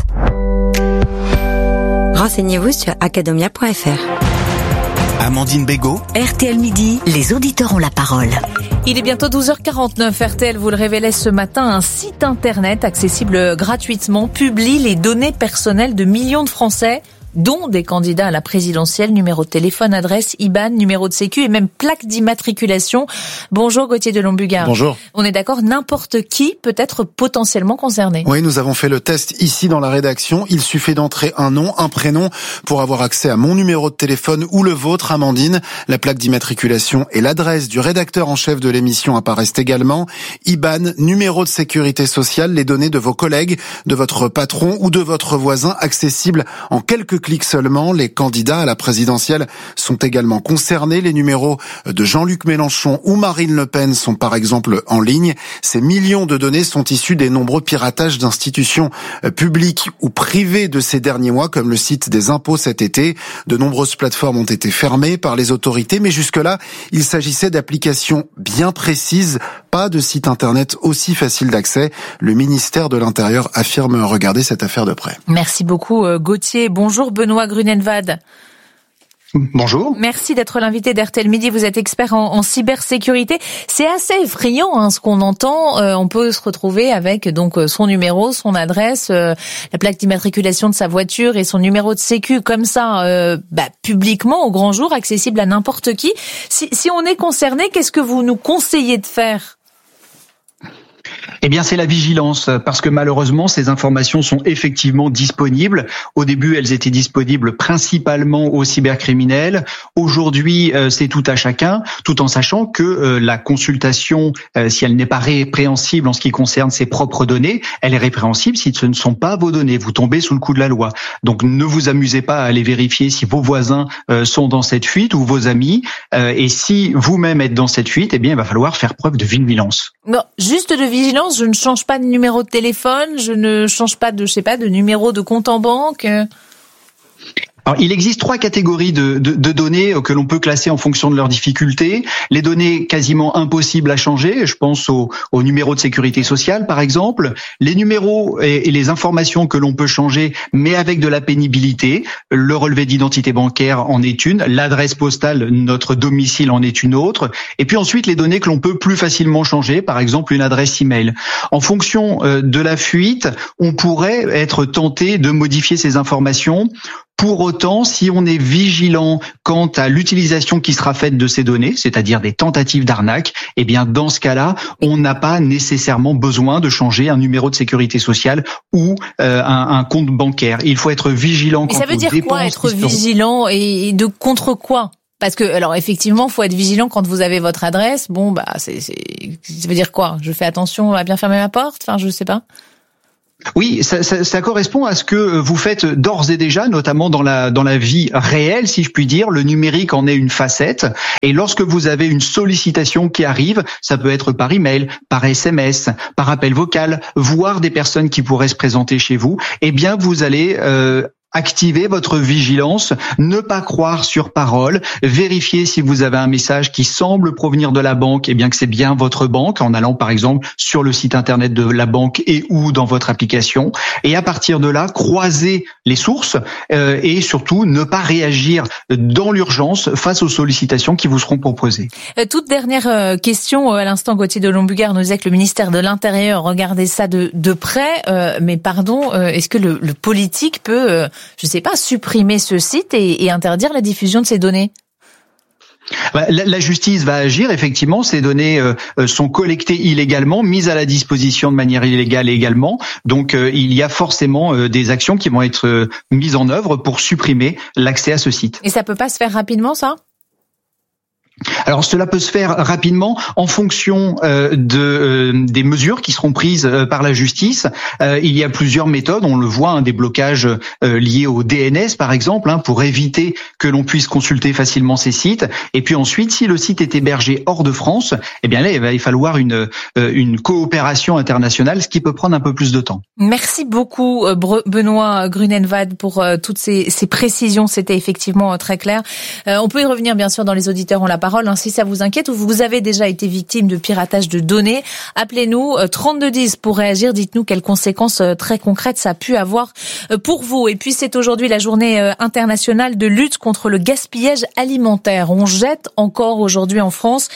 Renseignez-vous sur academia.fr. Amandine Bégaud. RTL Midi, les auditeurs ont la parole. Il est bientôt 12h49. RTL vous le révélait ce matin. Un site internet accessible gratuitement publie les données personnelles de millions de Français, dont des candidats à la présidentielle, numéro de téléphone, adresse, IBAN, numéro de sécu et même plaque d'immatriculation. Bonjour Gauthier de Lombugard. Bonjour. On est d'accord, n'importe qui peut être potentiellement concerné. Oui, nous avons fait le test ici dans la rédaction. Il suffit d'entrer un nom, un prénom pour avoir accès à mon numéro de téléphone ou le vôtre, Amandine. La plaque d'immatriculation et l'adresse du rédacteur en chef de l'émission apparaissent également. IBAN, numéro de sécurité sociale, les données de vos collègues, de votre patron ou de votre voisin accessibles en quelques clics seulement. Les candidats à la présidentielle sont également concernés. Les numéros de Jean-Luc Mélenchon ou Marine Le Pen sont par exemple en ligne. Ces millions de données sont issues des nombreux piratages d'institutions publiques ou privées de ces derniers mois, comme le site des impôts cet été. De nombreuses plateformes ont été fermées par les autorités, mais jusque-là, il s'agissait d'applications bien précises, pas de site internet aussi facile d'accès. Le ministère de l'Intérieur affirme regarder cette affaire de près. Merci beaucoup Gauthier. Bonjour Benoît Grunenwald. Bonjour. Merci d'être l'invité d'RTL Midi. Vous êtes expert en cybersécurité. C'est assez effrayant ce qu'on entend. On peut se retrouver avec donc son numéro, son adresse, la plaque d'immatriculation de sa voiture et son numéro de sécu comme ça, publiquement au grand jour, accessible à n'importe qui. Si on est concerné, qu'est-ce que vous nous conseillez de faire ? Eh bien, c'est la vigilance, parce que malheureusement, ces informations sont effectivement disponibles. Au début, elles étaient disponibles principalement aux cybercriminels. Aujourd'hui, c'est tout à chacun, tout en sachant que la consultation, si elle n'est pas répréhensible en ce qui concerne ses propres données, elle est répréhensible si ce ne sont pas vos données. Vous tombez sous le coup de la loi. Donc, ne vous amusez pas à aller vérifier si vos voisins sont dans cette fuite ou vos amis. Et si vous-même êtes dans cette fuite, eh bien, il va falloir faire preuve de vigilance. Non, juste de vigilance. Je ne change pas de numéro de téléphone, je ne change pas de numéro de compte en banque. Alors, il existe 3 catégories de données que l'on peut classer en fonction de leur difficulté. Les données quasiment impossibles à changer, je pense au numéro de sécurité sociale par exemple. Les numéros et les informations que l'on peut changer mais avec de la pénibilité. Le relevé d'identité bancaire en est une, l'adresse postale, notre domicile en est une autre. Et puis ensuite les données que l'on peut plus facilement changer, par exemple une adresse email. En fonction de la fuite, on pourrait être tenté de modifier ces informations. Pour autant, si on est vigilant quant à l'utilisation qui sera faite de ces données, c'est-à-dire des tentatives d'arnaque, eh bien dans ce cas-là, on n'a pas nécessairement besoin de changer un numéro de sécurité sociale ou un compte bancaire. Il faut être vigilant quant aux dépenses. Et ça veut dire quoi, être vigilant et de contre quoi ? Parce que, alors effectivement, faut être vigilant quand vous avez votre adresse. Bon, ça veut dire quoi ? Je fais attention à bien fermer ma porte ? Enfin, je sais pas. Oui, ça correspond à ce que vous faites d'ores et déjà, notamment dans la vie réelle, si je puis dire. Le numérique en est une facette. Et lorsque vous avez une sollicitation qui arrive, ça peut être par email, par SMS, par appel vocal, voire des personnes qui pourraient se présenter chez vous, eh bien, vous allez activez votre vigilance, ne pas croire sur parole, vérifiez si vous avez un message qui semble provenir de la banque, et bien que c'est bien votre banque, en allant par exemple sur le site internet de la banque et ou dans votre application. Et à partir de là, croisez les sources et surtout ne pas réagir dans l'urgence face aux sollicitations qui vous seront proposées. Toute dernière question, à l'instant, Gauthier de Lombugard nous disait que le ministère de l'Intérieur regardait ça de près, mais pardon, est-ce que le politique peut je sais pas, supprimer ce site et interdire la diffusion de ces données? La justice va agir, effectivement, ces données sont collectées illégalement, mises à la disposition de manière illégale également, donc il y a forcément des actions qui vont être mises en œuvre pour supprimer l'accès à ce site. Et ça peut pas se faire rapidement, ça ? Alors cela peut se faire rapidement en fonction des mesures qui seront prises par la justice. Il y a plusieurs méthodes, on le voit, des blocages liés au DNS par exemple, pour éviter que l'on puisse consulter facilement ces sites. Et puis ensuite, si le site est hébergé hors de France, eh bien là il va falloir une coopération internationale, ce qui peut prendre un peu plus de temps. Merci beaucoup Benoît Grunenwald pour toutes ces précisions, c'était effectivement très clair. On peut y revenir bien sûr dans les auditeurs ont la parole. Si ça vous inquiète ou vous avez déjà été victime de piratage de données, appelez-nous 3210 pour réagir. Dites-nous quelles conséquences très concrètes ça a pu avoir pour vous. Et puis c'est aujourd'hui la journée internationale de lutte contre le gaspillage alimentaire. On jette encore aujourd'hui en France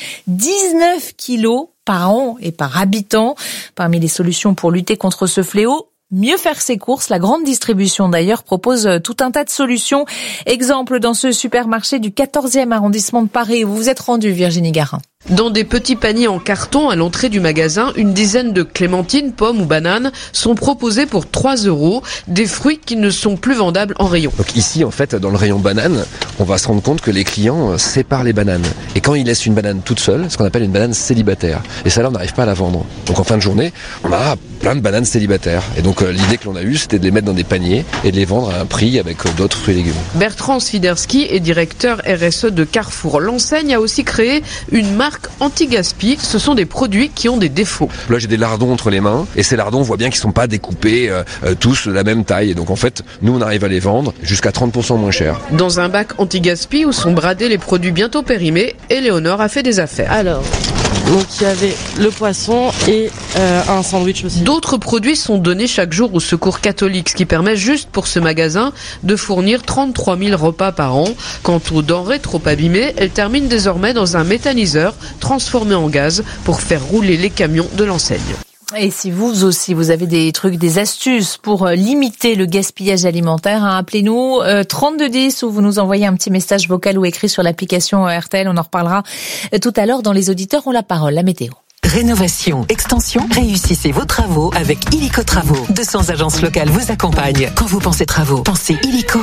19 kilos par an et par habitant. Parmi les solutions pour lutter contre ce fléau, mieux faire ses courses. La grande distribution, d'ailleurs, propose tout un tas de solutions. Exemple dans ce supermarché du 14e arrondissement de Paris où vous vous êtes rendu, Virginie Garin. Dans des petits paniers en carton à l'entrée du magasin, une dizaine de clémentines, pommes ou bananes sont proposées pour 3 €, des fruits qui ne sont plus vendables en rayon. Donc ici, en fait, dans le rayon bananes, on va se rendre compte que les clients séparent les bananes. Et quand ils laissent une banane toute seule, ce qu'on appelle une banane célibataire. Et ça, là, on n'arrive pas à la vendre. Donc en fin de journée, on a plein de bananes célibataires. Et donc l'idée que l'on a eue, c'était de les mettre dans des paniers et de les vendre à un prix avec d'autres fruits et légumes. Bertrand Swiderski est directeur RSE de Carrefour. L'enseigne a aussi créé une marque anti-gaspi. Ce sont des produits qui ont des défauts. Là, j'ai des lardons entre les mains et ces lardons, on voit bien qu'ils sont pas découpés tous de la même taille. Et donc en fait, nous, on arrive à les vendre jusqu'à 30% moins cher. Dans un bac anti-gaspi où sont bradés les produits bientôt périmés, Éléonore a fait des affaires. Alors, donc il y avait le poisson et un sandwich aussi. D'autres produits sont donnés chaque jour au Secours catholique, ce qui permet juste pour ce magasin de fournir 33 000 repas par an. Quant aux denrées trop abîmées, elles terminent désormais dans un méthaniseur transformé en gaz pour faire rouler les camions de l'enseigne. Et si vous aussi, vous avez des trucs, des astuces pour limiter le gaspillage alimentaire, appelez-nous 3210 ou vous nous envoyez un petit message vocal ou écrit sur l'application RTL. On en reparlera tout à l'heure dans Les auditeurs ont la parole, la météo. Rénovation, extension, réussissez vos travaux avec Illico Travaux. 200 agences locales vous accompagnent. Quand vous pensez travaux, pensez Illico.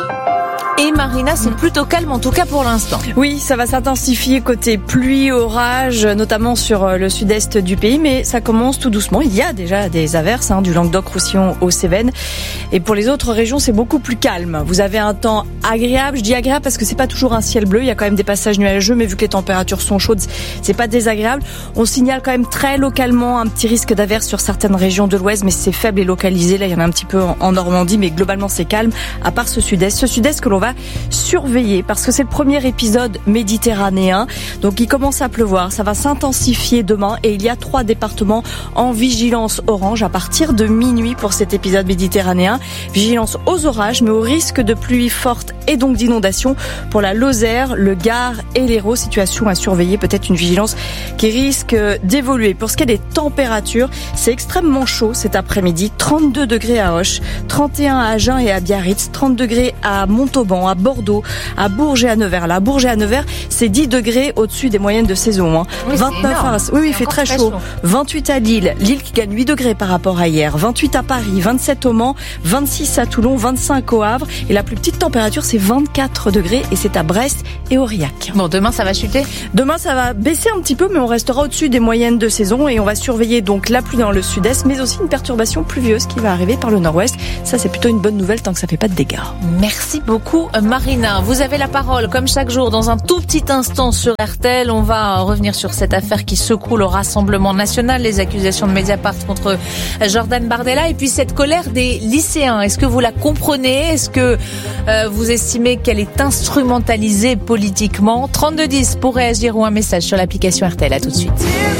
Et Marina, c'est plutôt calme en tout cas pour l'instant. Oui, ça va s'intensifier côté pluie, orage, notamment sur le sud-est du pays, mais ça commence tout doucement. Il y a déjà des averses du Languedoc-Roussillon aux Cévennes. Et pour les autres régions, c'est beaucoup plus calme. Vous avez un temps agréable. Je dis agréable parce que c'est pas toujours un ciel bleu. Il y a quand même des passages nuageux, mais vu que les températures sont chaudes, c'est pas désagréable. On signale quand même très localement un petit risque d'averse sur certaines régions de l'ouest, mais c'est faible et localisé. Là, il y en a un petit peu en Normandie, mais globalement, c'est calme, à part ce sud-est que l'on va surveiller parce que c'est le premier épisode méditerranéen. Donc il commence à pleuvoir, ça va s'intensifier demain et il y a 3 départements en vigilance orange à partir de minuit pour cet épisode méditerranéen. Vigilance aux orages mais au risque de pluie forte et donc d'inondation pour la Lozère, le Gard et l'Hérault. Situation à surveiller, peut-être une vigilance qui risque d'évoluer. Pour ce qui est des températures, c'est extrêmement chaud cet après-midi. 32 degrés à Auch, 31 à Agen et à Biarritz, 30 degrés à Montauban, Lorient, à Bordeaux, à Bourges et à Nevers. Là, à Bourges et à Nevers, c'est 10 degrés au-dessus des moyennes de saison. Oui, 29 à... Oui, il fait très chaud. 28 à Lille. Lille qui gagne 8 degrés par rapport à hier. 28 à Paris, 27 au Mans, 26 à Toulon, 25 au Havre. Et la plus petite température, c'est 24 degrés et c'est à Brest et Aurillac. Bon, demain, ça va chuter? Demain, ça va baisser un petit peu, mais on restera au-dessus des moyennes de saison et on va surveiller donc la pluie dans le sud-est, mais aussi une perturbation pluvieuse qui va arriver par le nord-ouest. Ça, c'est plutôt une bonne nouvelle tant que ça fait pas de dégâts. Merci beaucoup, Marina. Vous avez la parole, comme chaque jour, dans un tout petit instant sur RTL. On va revenir sur cette affaire qui secoue le Rassemblement national, les accusations de Mediapart contre Jordan Bardella et puis cette colère des lycéens. Est-ce que vous la comprenez? Est-ce que vous estimez qu'elle est instrumentalisée politiquement? 3210 pour réagir ou un message sur l'application RTL. À tout de suite.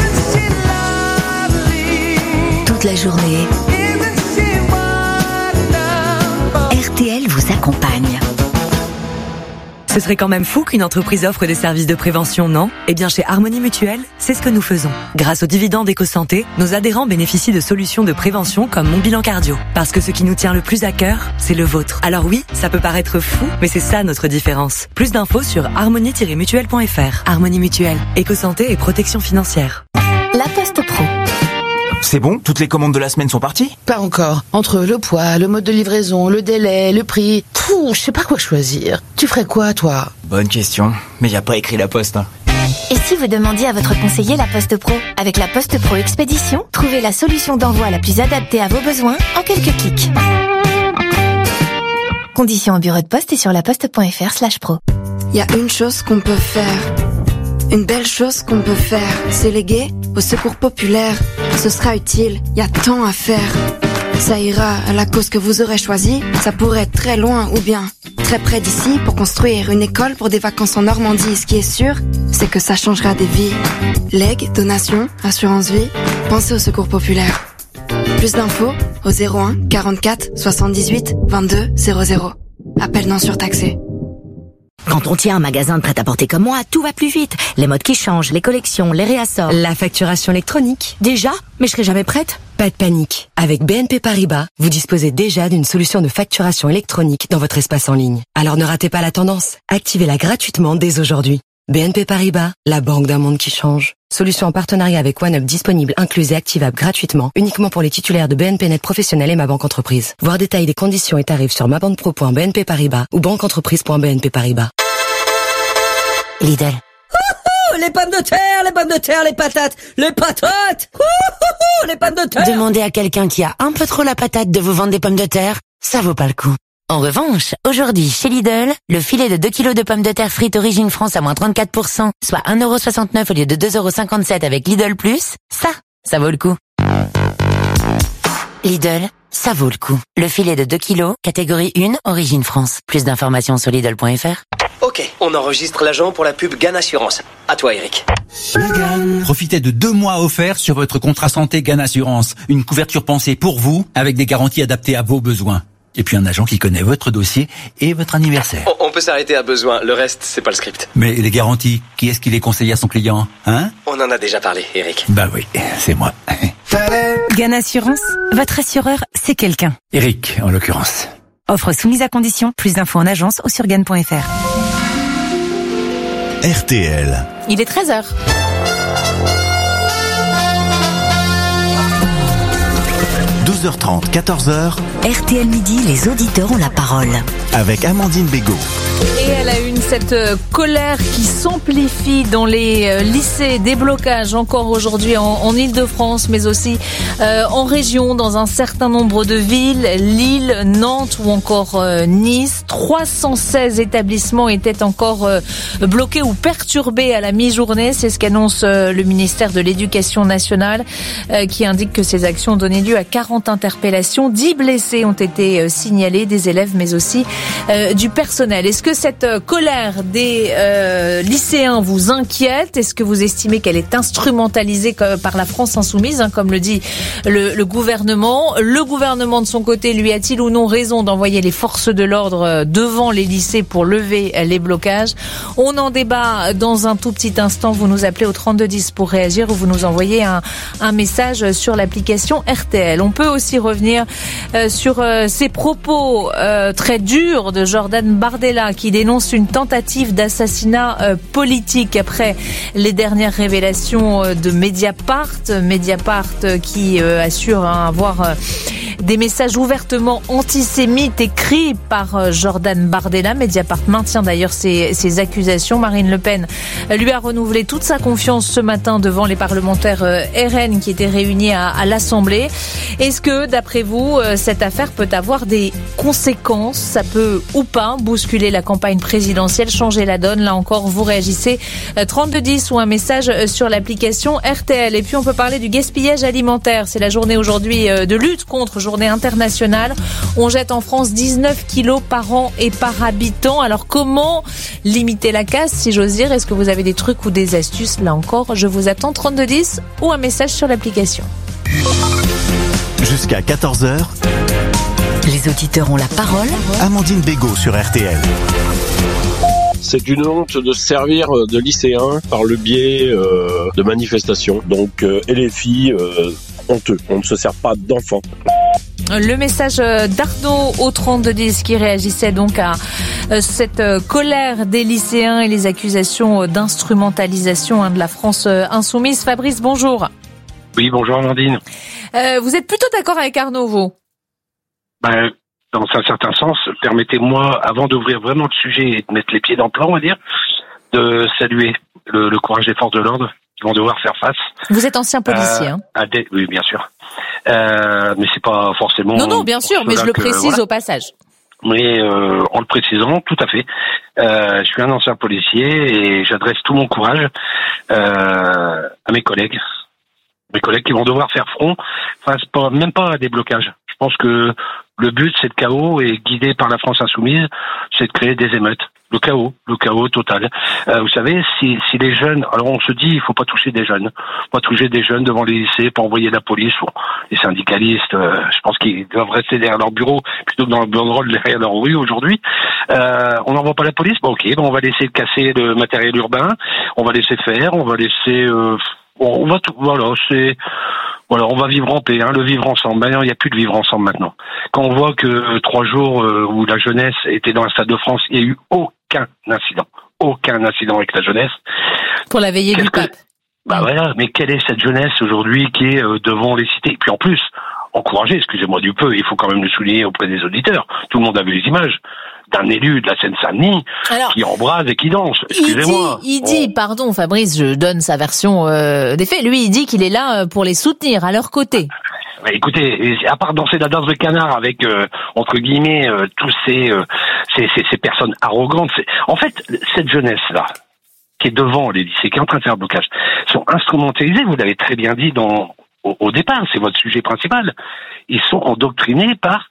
Toute la journée, RTL vous accompagne. Ce serait quand même fou qu'une entreprise offre des services de prévention, non? Eh bien, chez Harmonie Mutuelle, c'est ce que nous faisons. Grâce aux dividendes EcoSanté, nos adhérents bénéficient de solutions de prévention comme Mon Bilan Cardio. Parce que ce qui nous tient le plus à cœur, c'est le vôtre. Alors oui, ça peut paraître fou, mais c'est ça notre différence. Plus d'infos sur harmonie-mutuelle.fr. Harmonie Mutuelle, EcoSanté et protection financière. La Poste Pro. C'est bon? Toutes les commandes de la semaine sont parties? Pas encore. Entre le poids, le mode de livraison, le délai, le prix... je sais pas quoi choisir. Tu ferais quoi, toi? Bonne question. Mais y a pas écrit La Poste, hein. Et si vous demandiez à votre conseiller La Poste Pro? Avec La Poste Pro Expédition, trouvez la solution d'envoi la plus adaptée à vos besoins en quelques clics. Conditions au bureau de poste et sur laposte.fr/pro. Il y a une chose qu'on peut faire. Une belle chose qu'on peut faire, c'est léguer au secours populaire. Ce sera utile, il y a tant à faire. Ça ira à la cause que vous aurez choisie. Ça pourrait être très loin ou bien très près d'ici pour construire une école pour des vacances en Normandie. Ce qui est sûr, c'est que ça changera des vies. Legs, donations, assurance vie, pensez au secours populaire. Plus d'infos au 01 44 78 22 00. Appel non surtaxé. Quand on tient un magasin de prêt-à-porter comme moi, tout va plus vite. Les modes qui changent, les collections, les réassorts. La facturation électronique. Déjà? Mais je serai jamais prête. Pas de panique. Avec BNP Paribas, vous disposez déjà d'une solution de facturation électronique dans votre espace en ligne. Alors ne ratez pas la tendance. Activez-la gratuitement dès aujourd'hui. BNP Paribas, la banque d'un monde qui change. Solution en partenariat avec OneUp disponible, incluse et activable gratuitement, uniquement pour les titulaires de BNP Net Professionnel et Ma Banque Entreprise. Voir détail des conditions et tarifs sur mabanquepro.bnp Paribas ou banqueentreprise.bnp Paribas. Lidl. Les pommes de terre, les patates, les pommes de terre. Demandez à quelqu'un qui a un peu trop la patate de vous vendre des pommes de terre, ça vaut pas le coup. En revanche, aujourd'hui, chez Lidl, le filet de 2 kilos de pommes de terre frites Origine France à moins 34%, soit 1,69€ au lieu de 2,57€ avec Lidl+, ça vaut le coup. Lidl, ça vaut le coup. Le filet de 2 kilos, catégorie 1, Origine France. Plus d'informations sur Lidl.fr. Ok, on enregistre l'agent pour la pub GAN Assurance. À toi, Eric. Profitez de 2 mois offerts sur votre contrat santé GAN Assurance. Une couverture pensée pour vous, avec des garanties adaptées à vos besoins. Et puis un agent qui connaît votre dossier et votre anniversaire. On peut s'arrêter à besoin, le reste, c'est pas le script. Mais les garanties, qui est-ce qui les conseille à son client, hein? On en a déjà parlé, Eric. Bah oui, c'est moi. GAN Assurance, votre assureur, c'est quelqu'un. Eric, en l'occurrence. Offre soumise à condition, plus d'infos en agence ou sur GAN.fr. RTL. Il est 13h. – 12h30, 14h. RTL Midi, les auditeurs ont la parole. Avec Amandine Bégaud. Et elle a une cette colère qui s'amplifie dans les lycées, des blocages encore aujourd'hui en Île-de-France, mais aussi en région, dans un certain nombre de villes, Lille, Nantes ou encore Nice. 316 établissements étaient encore bloqués ou perturbés à la mi-journée. C'est ce qu'annonce le ministère de l'Éducation nationale, qui indique que ces actions ont donné lieu à 40 interpellations. 10 blessés ont été signalés, des élèves mais aussi du personnel. Est-ce que cette colère colère des lycéens vous inquiète? Est-ce que vous estimez qu'elle est instrumentalisée par la France insoumise, comme le dit le gouvernement? Le gouvernement de son côté, lui, a-t-il ou non raison d'envoyer les forces de l'ordre devant les lycées pour lever les blocages? On en débat dans un tout petit instant. Vous nous appelez au 3210 pour réagir ou vous nous envoyez un message sur l'application RTL. On peut aussi revenir sur ces propos très durs de Jordan Bardella qui dénonce une tentative d'assassinat politique après les dernières révélations de Mediapart qui assure avoir des messages ouvertement antisémites écrits par Jordan Bardella. Mediapart maintient d'ailleurs ces accusations. Marine Le Pen lui a renouvelé toute sa confiance ce matin devant les parlementaires RN qui étaient réunis à l'Assemblée. Est-ce que, d'après vous, cette affaire peut avoir des conséquences? Ça peut ou pas bousculer la campagne présidentielle, changer la donne? Là encore, vous réagissez 3210 ou un message sur l'application RTL. Et puis on peut parler du gaspillage alimentaire. C'est la journée aujourd'hui de lutte contre, journée internationale. On jette en France 19 kilos par an et par habitant. Alors comment limiter la casse, si j'ose dire? Est-ce que vous avez des trucs ou des astuces? Là encore, je vous attends 3210 ou un message sur l'application. Jusqu'à 14h, Les auditeurs ont la parole. Amandine Bégaud sur RTL. C'est une honte de se servir de lycéens par le biais de manifestations. Donc, et les filles, honteux. On ne se sert pas d'enfants. Le message d'Arnaud au 3210 qui réagissait donc à cette colère des lycéens et les accusations d'instrumentalisation de la France insoumise. Fabrice, bonjour. Oui, bonjour Amandine. Vous êtes plutôt d'accord avec Arnaud, vous? Dans un certain sens, permettez-moi, avant d'ouvrir vraiment le sujet et de mettre les pieds dans le plat, on va dire, de saluer le courage des forces de l'ordre qui vont devoir faire face. Vous êtes ancien policier, oui, bien sûr. Mais c'est pas forcément... Non, bien sûr, mais je le précise au passage. Mais en le précisant, tout à fait. Je suis un ancien policier et j'adresse tout mon courage à mes collègues. Mes collègues qui vont devoir faire front face même pas à des blocages. Je pense que le but, c'est le chaos, et guidé par la France insoumise, c'est de créer des émeutes. Le chaos total. Vous savez, si les jeunes, alors on se dit, il faut pas toucher des jeunes, devant les lycées, pas envoyer la police. Bon, les syndicalistes, je pense qu'ils doivent rester derrière leur bureau plutôt que dans le banderole derrière leur rue aujourd'hui. On n'envoie pas la police, on va laisser casser le matériel urbain, on va laisser faire, on va laisser, on va tout, on va vivre en paix, le vivre ensemble. Maintenant, il n'y a plus de vivre ensemble maintenant. Quand on voit que 3 jours où la jeunesse était dans le Stade de France, il n'y a eu aucun incident avec la jeunesse. Pour la veillée du pape. Mais quelle est cette jeunesse aujourd'hui qui est devant les cités? Et puis en plus, encourager, excusez-moi du peu, il faut quand même le souligner auprès des auditeurs. Tout le monde a vu les images d'un élu de la Seine-Saint-Denis qui embrase et qui danse. Excusez-moi. Il dit, pardon Fabrice, je donne sa version des faits. Lui, il dit qu'il est là pour les soutenir, à leur côté. Écoutez, à part danser la danse de canard avec, entre guillemets, tous ces personnes arrogantes, en fait, cette jeunesse-là, qui est devant les lycées, qui est en train de faire blocage, sont instrumentalisés, vous l'avez très bien dit au départ, c'est votre sujet principal. Ils sont endoctrinés par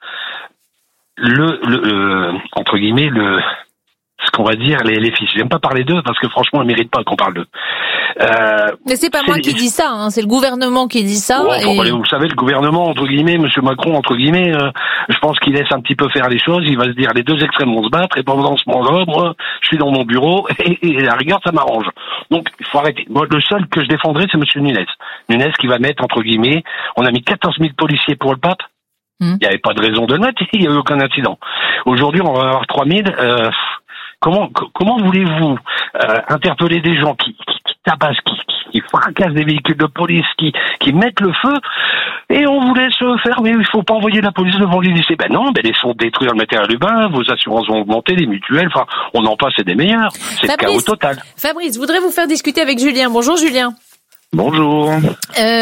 entre guillemets, ce qu'on va dire, les filles. J'aime pas parler d'eux parce que franchement, ils méritent pas qu'on parle d'eux. Mais c'est pas moi qui dis ça, c'est le gouvernement qui dit ça. Vous savez, le gouvernement, entre guillemets, Monsieur Macron, entre guillemets, je pense qu'il laisse un petit peu faire les choses. Il va se dire, les deux extrêmes vont se battre, et pendant ce moment-là, moi, je suis dans mon bureau, et à la rigueur, ça m'arrange. Donc, il faut arrêter. Moi, le seul que je défendrai, c'est Monsieur Nunes. Nunes qui va mettre, entre guillemets, on a mis 14 000 policiers pour le pape. Il n'y avait pas de raison de le mettre, il n'y a eu aucun incident. Aujourd'hui, on va avoir 3 000. Comment voulez-vous interpeller des gens qui tabassent, qui fracassent des véhicules de police, qui mettent le feu, et on vous laisse faire, mais il faut pas envoyer la police devant les lycées. Laissons détruire le matériel urbain, vos assurances vont augmenter, les mutuelles, on en passe, c'est des meilleurs. C'est le chaos total. Fabrice, je voudrais vous faire discuter avec Julien. Bonjour Julien. Bonjour. Vous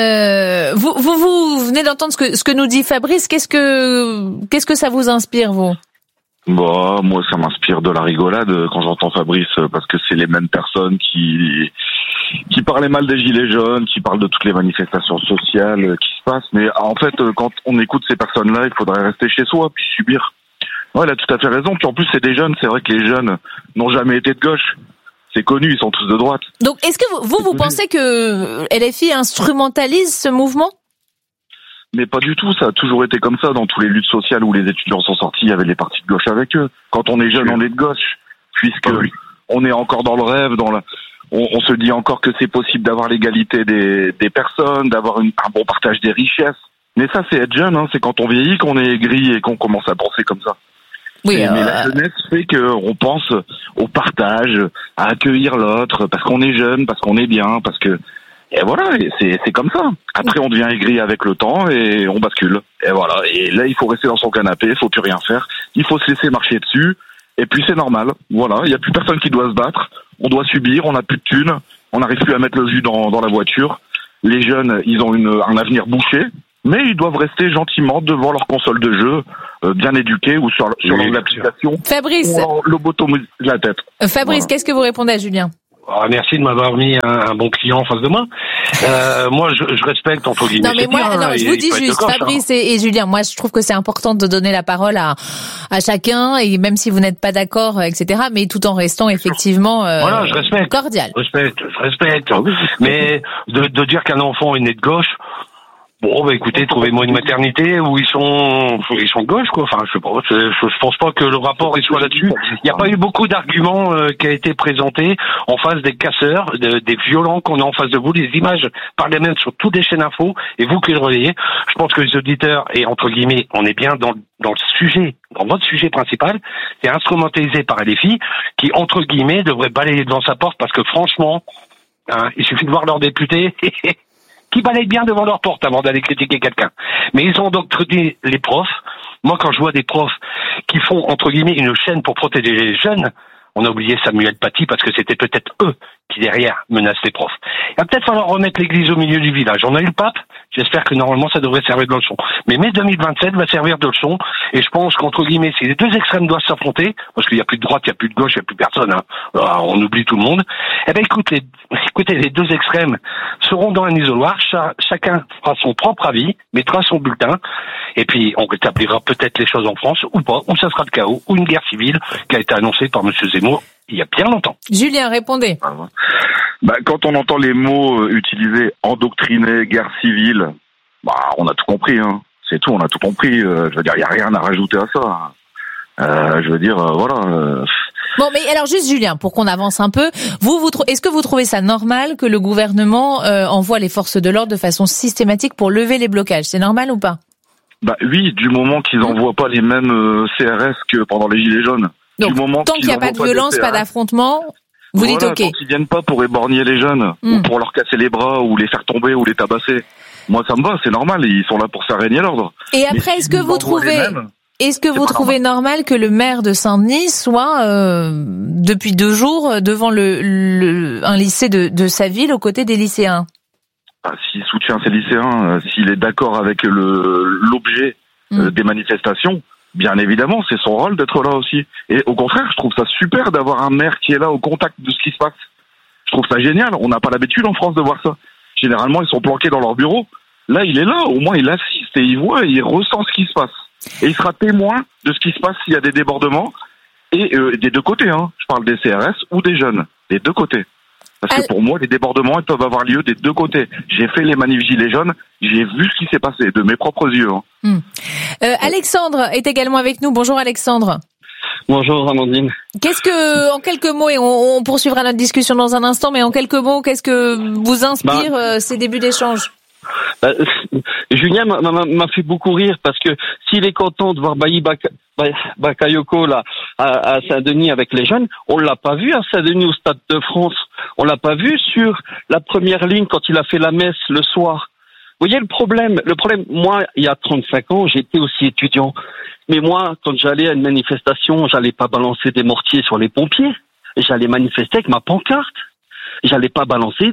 venez d'entendre ce que nous dit Fabrice. Qu'est-ce que ça vous inspire, vous? Moi, ça m'inspire de la rigolade quand j'entends Fabrice, parce que c'est les mêmes personnes qui parlaient mal des gilets jaunes, qui parlent de toutes les manifestations sociales qui se passent. Mais en fait, quand on écoute ces personnes-là, il faudrait rester chez soi puis subir. Ouais, il a tout à fait raison. Puis en plus, c'est des jeunes. C'est vrai que les jeunes n'ont jamais été de gauche. C'est connu, ils sont tous de droite. Donc, est-ce que vous pensez que LFI instrumentalise ce mouvement ? Mais pas du tout, ça a toujours été comme ça dans tous les luttes sociales où les étudiants sont sortis, il y avait les partis de gauche avec eux. Quand on est jeune, on est de gauche, puisque on est encore dans le rêve, on se dit encore que c'est possible d'avoir l'égalité des personnes, d'avoir un bon partage des richesses. Mais ça, c'est être jeune, c'est quand on vieillit qu'on est aigri et qu'on commence à penser comme ça. Oui, mais la jeunesse fait qu'on pense au partage, à accueillir l'autre, parce qu'on est jeune, parce qu'on est bien, parce que... Et voilà, c'est comme ça. Après, on devient aigri avec le temps et on bascule. Et voilà. Et là, il faut rester dans son canapé, il faut plus rien faire. Il faut se laisser marcher dessus. Et puis, c'est normal. Voilà. Il n'y a plus personne qui doit se battre. On doit subir. On n'a plus de thunes. On n'arrive plus à mettre le jus dans la voiture. Les jeunes, ils ont un avenir bouché. Mais ils doivent rester gentiment devant leur console de jeu, bien éduqués ou sur l'application. Fabrice. Ou lobotomise la tête. Fabrice, voilà. Qu'est-ce que vous répondez à Julien? Merci de m'avoir mis un bon client en face de moi. Moi, je respecte entre guillemets. Non, mais moi, je vous dis juste, Fabrice et Julien, moi, je trouve que c'est important de donner la parole à chacun, et même si vous n'êtes pas d'accord, etc., mais tout en restant effectivement voilà, je respecte. Cordial. Je respecte. Mais de dire qu'un enfant est né de gauche. Bon, bah écoutez, trouvez-moi une maternité où ils sont de gauche, quoi. Enfin, je sais pas. Je pense pas que le rapport il soit là-dessus. Il n'y a pas eu beaucoup d'arguments qui a été présenté en face des casseurs, des violents qu'on a en face de vous. Les images parlaient même sur toutes les chaînes info et vous qui le relayez. Je pense que les auditeurs et entre guillemets, on est bien dans le sujet, dans votre sujet principal. C'est instrumentalisé par LFI qui entre guillemets devrait balayer devant sa porte parce que franchement, il suffit de voir leurs députés. Qui balayent bien devant leur porte avant d'aller critiquer quelqu'un. Mais ils ont endoctriné les profs. Moi, quand je vois des profs qui font, entre guillemets, une chaîne pour protéger les jeunes, on a oublié Samuel Paty parce que c'était peut-être eux qui, derrière, menacent les profs. Il va peut-être falloir remettre l'église au milieu du village. On a eu le pape. J'espère que normalement, ça devrait servir de leçon. Mais mai 2027 va servir de leçon. Et je pense qu'entre guillemets, si les deux extrêmes doivent s'affronter, parce qu'il n'y a plus de droite, il n'y a plus de gauche, il n'y a plus personne, on oublie tout le monde. Eh ben, écoutez, les deux extrêmes seront dans un isoloir. Chacun fera son propre avis, mettra son bulletin. Et puis, on rétablira peut-être les choses en France, ou pas, ou ça sera le chaos, ou une guerre civile qui a été annoncée par M. Zemmour il y a bien longtemps. Julien, répondez. Quand on entend les mots utilisés, endoctriner, guerre civile, on a tout compris, C'est tout, on a tout compris. Je veux dire, il n'y a rien à rajouter à ça. Voilà. Bon, mais alors juste Julien, pour qu'on avance un peu, est-ce que vous trouvez ça normal que le gouvernement envoie les forces de l'ordre de façon systématique pour lever les blocages? C'est normal ou pas? Oui, du moment qu'ils n'envoient pas les mêmes CRS que pendant les Gilets jaunes. Donc, tant qu'il n'y a pas de violence, pas d'affrontement, vous dites OK. Tant qu'ils viennent pas pour éborgner les jeunes, ou pour leur casser les bras, ou les faire tomber, ou les tabasser. Moi, ça me va, c'est normal, ils sont là pour faire régner l'ordre. Et après, est-ce que vous trouvez normal que le maire de Saint-Denis soit, depuis 2 jours, devant un lycée de sa ville, aux côtés des lycéens? S'il soutient ses lycéens, s'il est d'accord avec l'objet des manifestations, bien évidemment, c'est son rôle d'être là aussi. Et au contraire, je trouve ça super d'avoir un maire qui est là au contact de ce qui se passe. Je trouve ça génial. On n'a pas l'habitude en France de voir ça. Généralement, ils sont planqués dans leur bureau. Là, il est là. Au moins, il assiste et il voit et il ressent ce qui se passe. Et il sera témoin de ce qui se passe s'il y a des débordements. Et des deux côtés, Je parle des CRS ou des jeunes. Des deux côtés. Parce que pour moi, les débordements, ils peuvent avoir lieu des deux côtés. J'ai fait les manifs Gilets jaunes, j'ai vu ce qui s'est passé de mes propres yeux. Alexandre est également avec nous. Bonjour Alexandre. Bonjour Amandine. En quelques mots, et on poursuivra notre discussion dans un instant, mais en quelques mots, qu'est-ce que vous inspire ces débuts d'échange? Julien m'a fait beaucoup rire parce que s'il est content de voir Bailly Bakayoko là à Saint-Denis avec les jeunes, on l'a pas vu à Saint-Denis au Stade de France. On l'a pas vu sur la première ligne quand il a fait la messe le soir. Vous voyez le problème, moi, il y a 35 ans, j'étais aussi étudiant. Mais moi, quand j'allais à une manifestation, j'allais pas balancer des mortiers sur les pompiers. J'allais manifester avec ma pancarte. J'allais pas balancer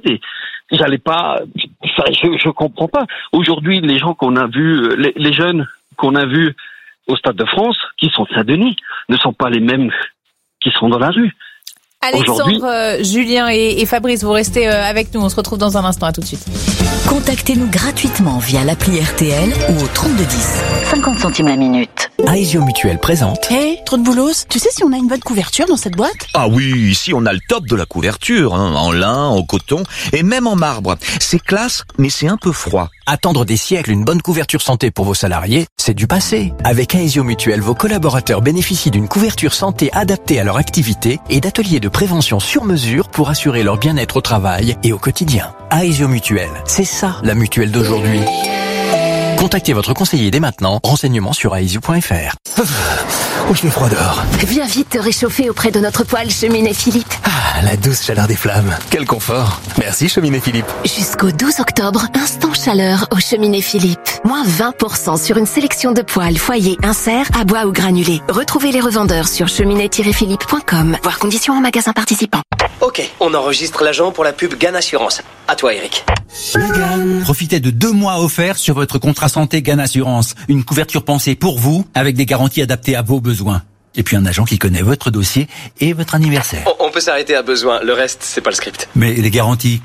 je comprends pas. Aujourd'hui, les gens qu'on a vus, les jeunes qu'on a vus au Stade de France, qui sont de Saint-Denis, ne sont pas les mêmes qui sont dans la rue. Alexandre, Julien et Fabrice, vous restez avec nous. On se retrouve dans un instant. À tout de suite. Contactez-nous gratuitement via l'appli RTL ou au 3210. 50 centimes la minute. Aesio Mutuel présente. Hé, trop de boulos, tu sais si on a une bonne couverture dans cette boîte? Ah oui, ici on a le top de la couverture, en lin, en coton et même en marbre. C'est classe, mais c'est un peu froid. Attendre des siècles une bonne couverture santé pour vos salariés, c'est du passé. Avec Aesio Mutuel, vos collaborateurs bénéficient d'une couverture santé adaptée à leur activité et d'ateliers de prévention sur mesure pour assurer leur bien-être au travail et au quotidien. Aesio Mutuel, c'est ça la mutuelle d'aujourd'hui. Contactez votre conseiller dès maintenant. Renseignements sur aesio.fr. Oh, je fais froid dehors. Viens vite te réchauffer auprès de notre poêle Cheminée Philippe. Ah, la douce chaleur des flammes. Quel confort. Merci Cheminée Philippe. Jusqu'au 12 octobre, instant chaleur au Cheminée Philippe. Moins 20% sur une sélection de poêles, foyers, inserts, à bois ou granulés. Retrouvez les revendeurs sur cheminée-philippe.com. Voir conditions en magasin participant. Ok, on enregistre l'agent pour la pub GAN Assurance. À toi, Eric. Profitez de 2 mois offerts sur votre contrat santé GAN Assurance. Une couverture pensée pour vous, avec des garanties adaptées à vos besoins. Et puis un agent qui connaît votre dossier et votre anniversaire. On peut s'arrêter à besoin, le reste, c'est pas le script. Mais les garanties,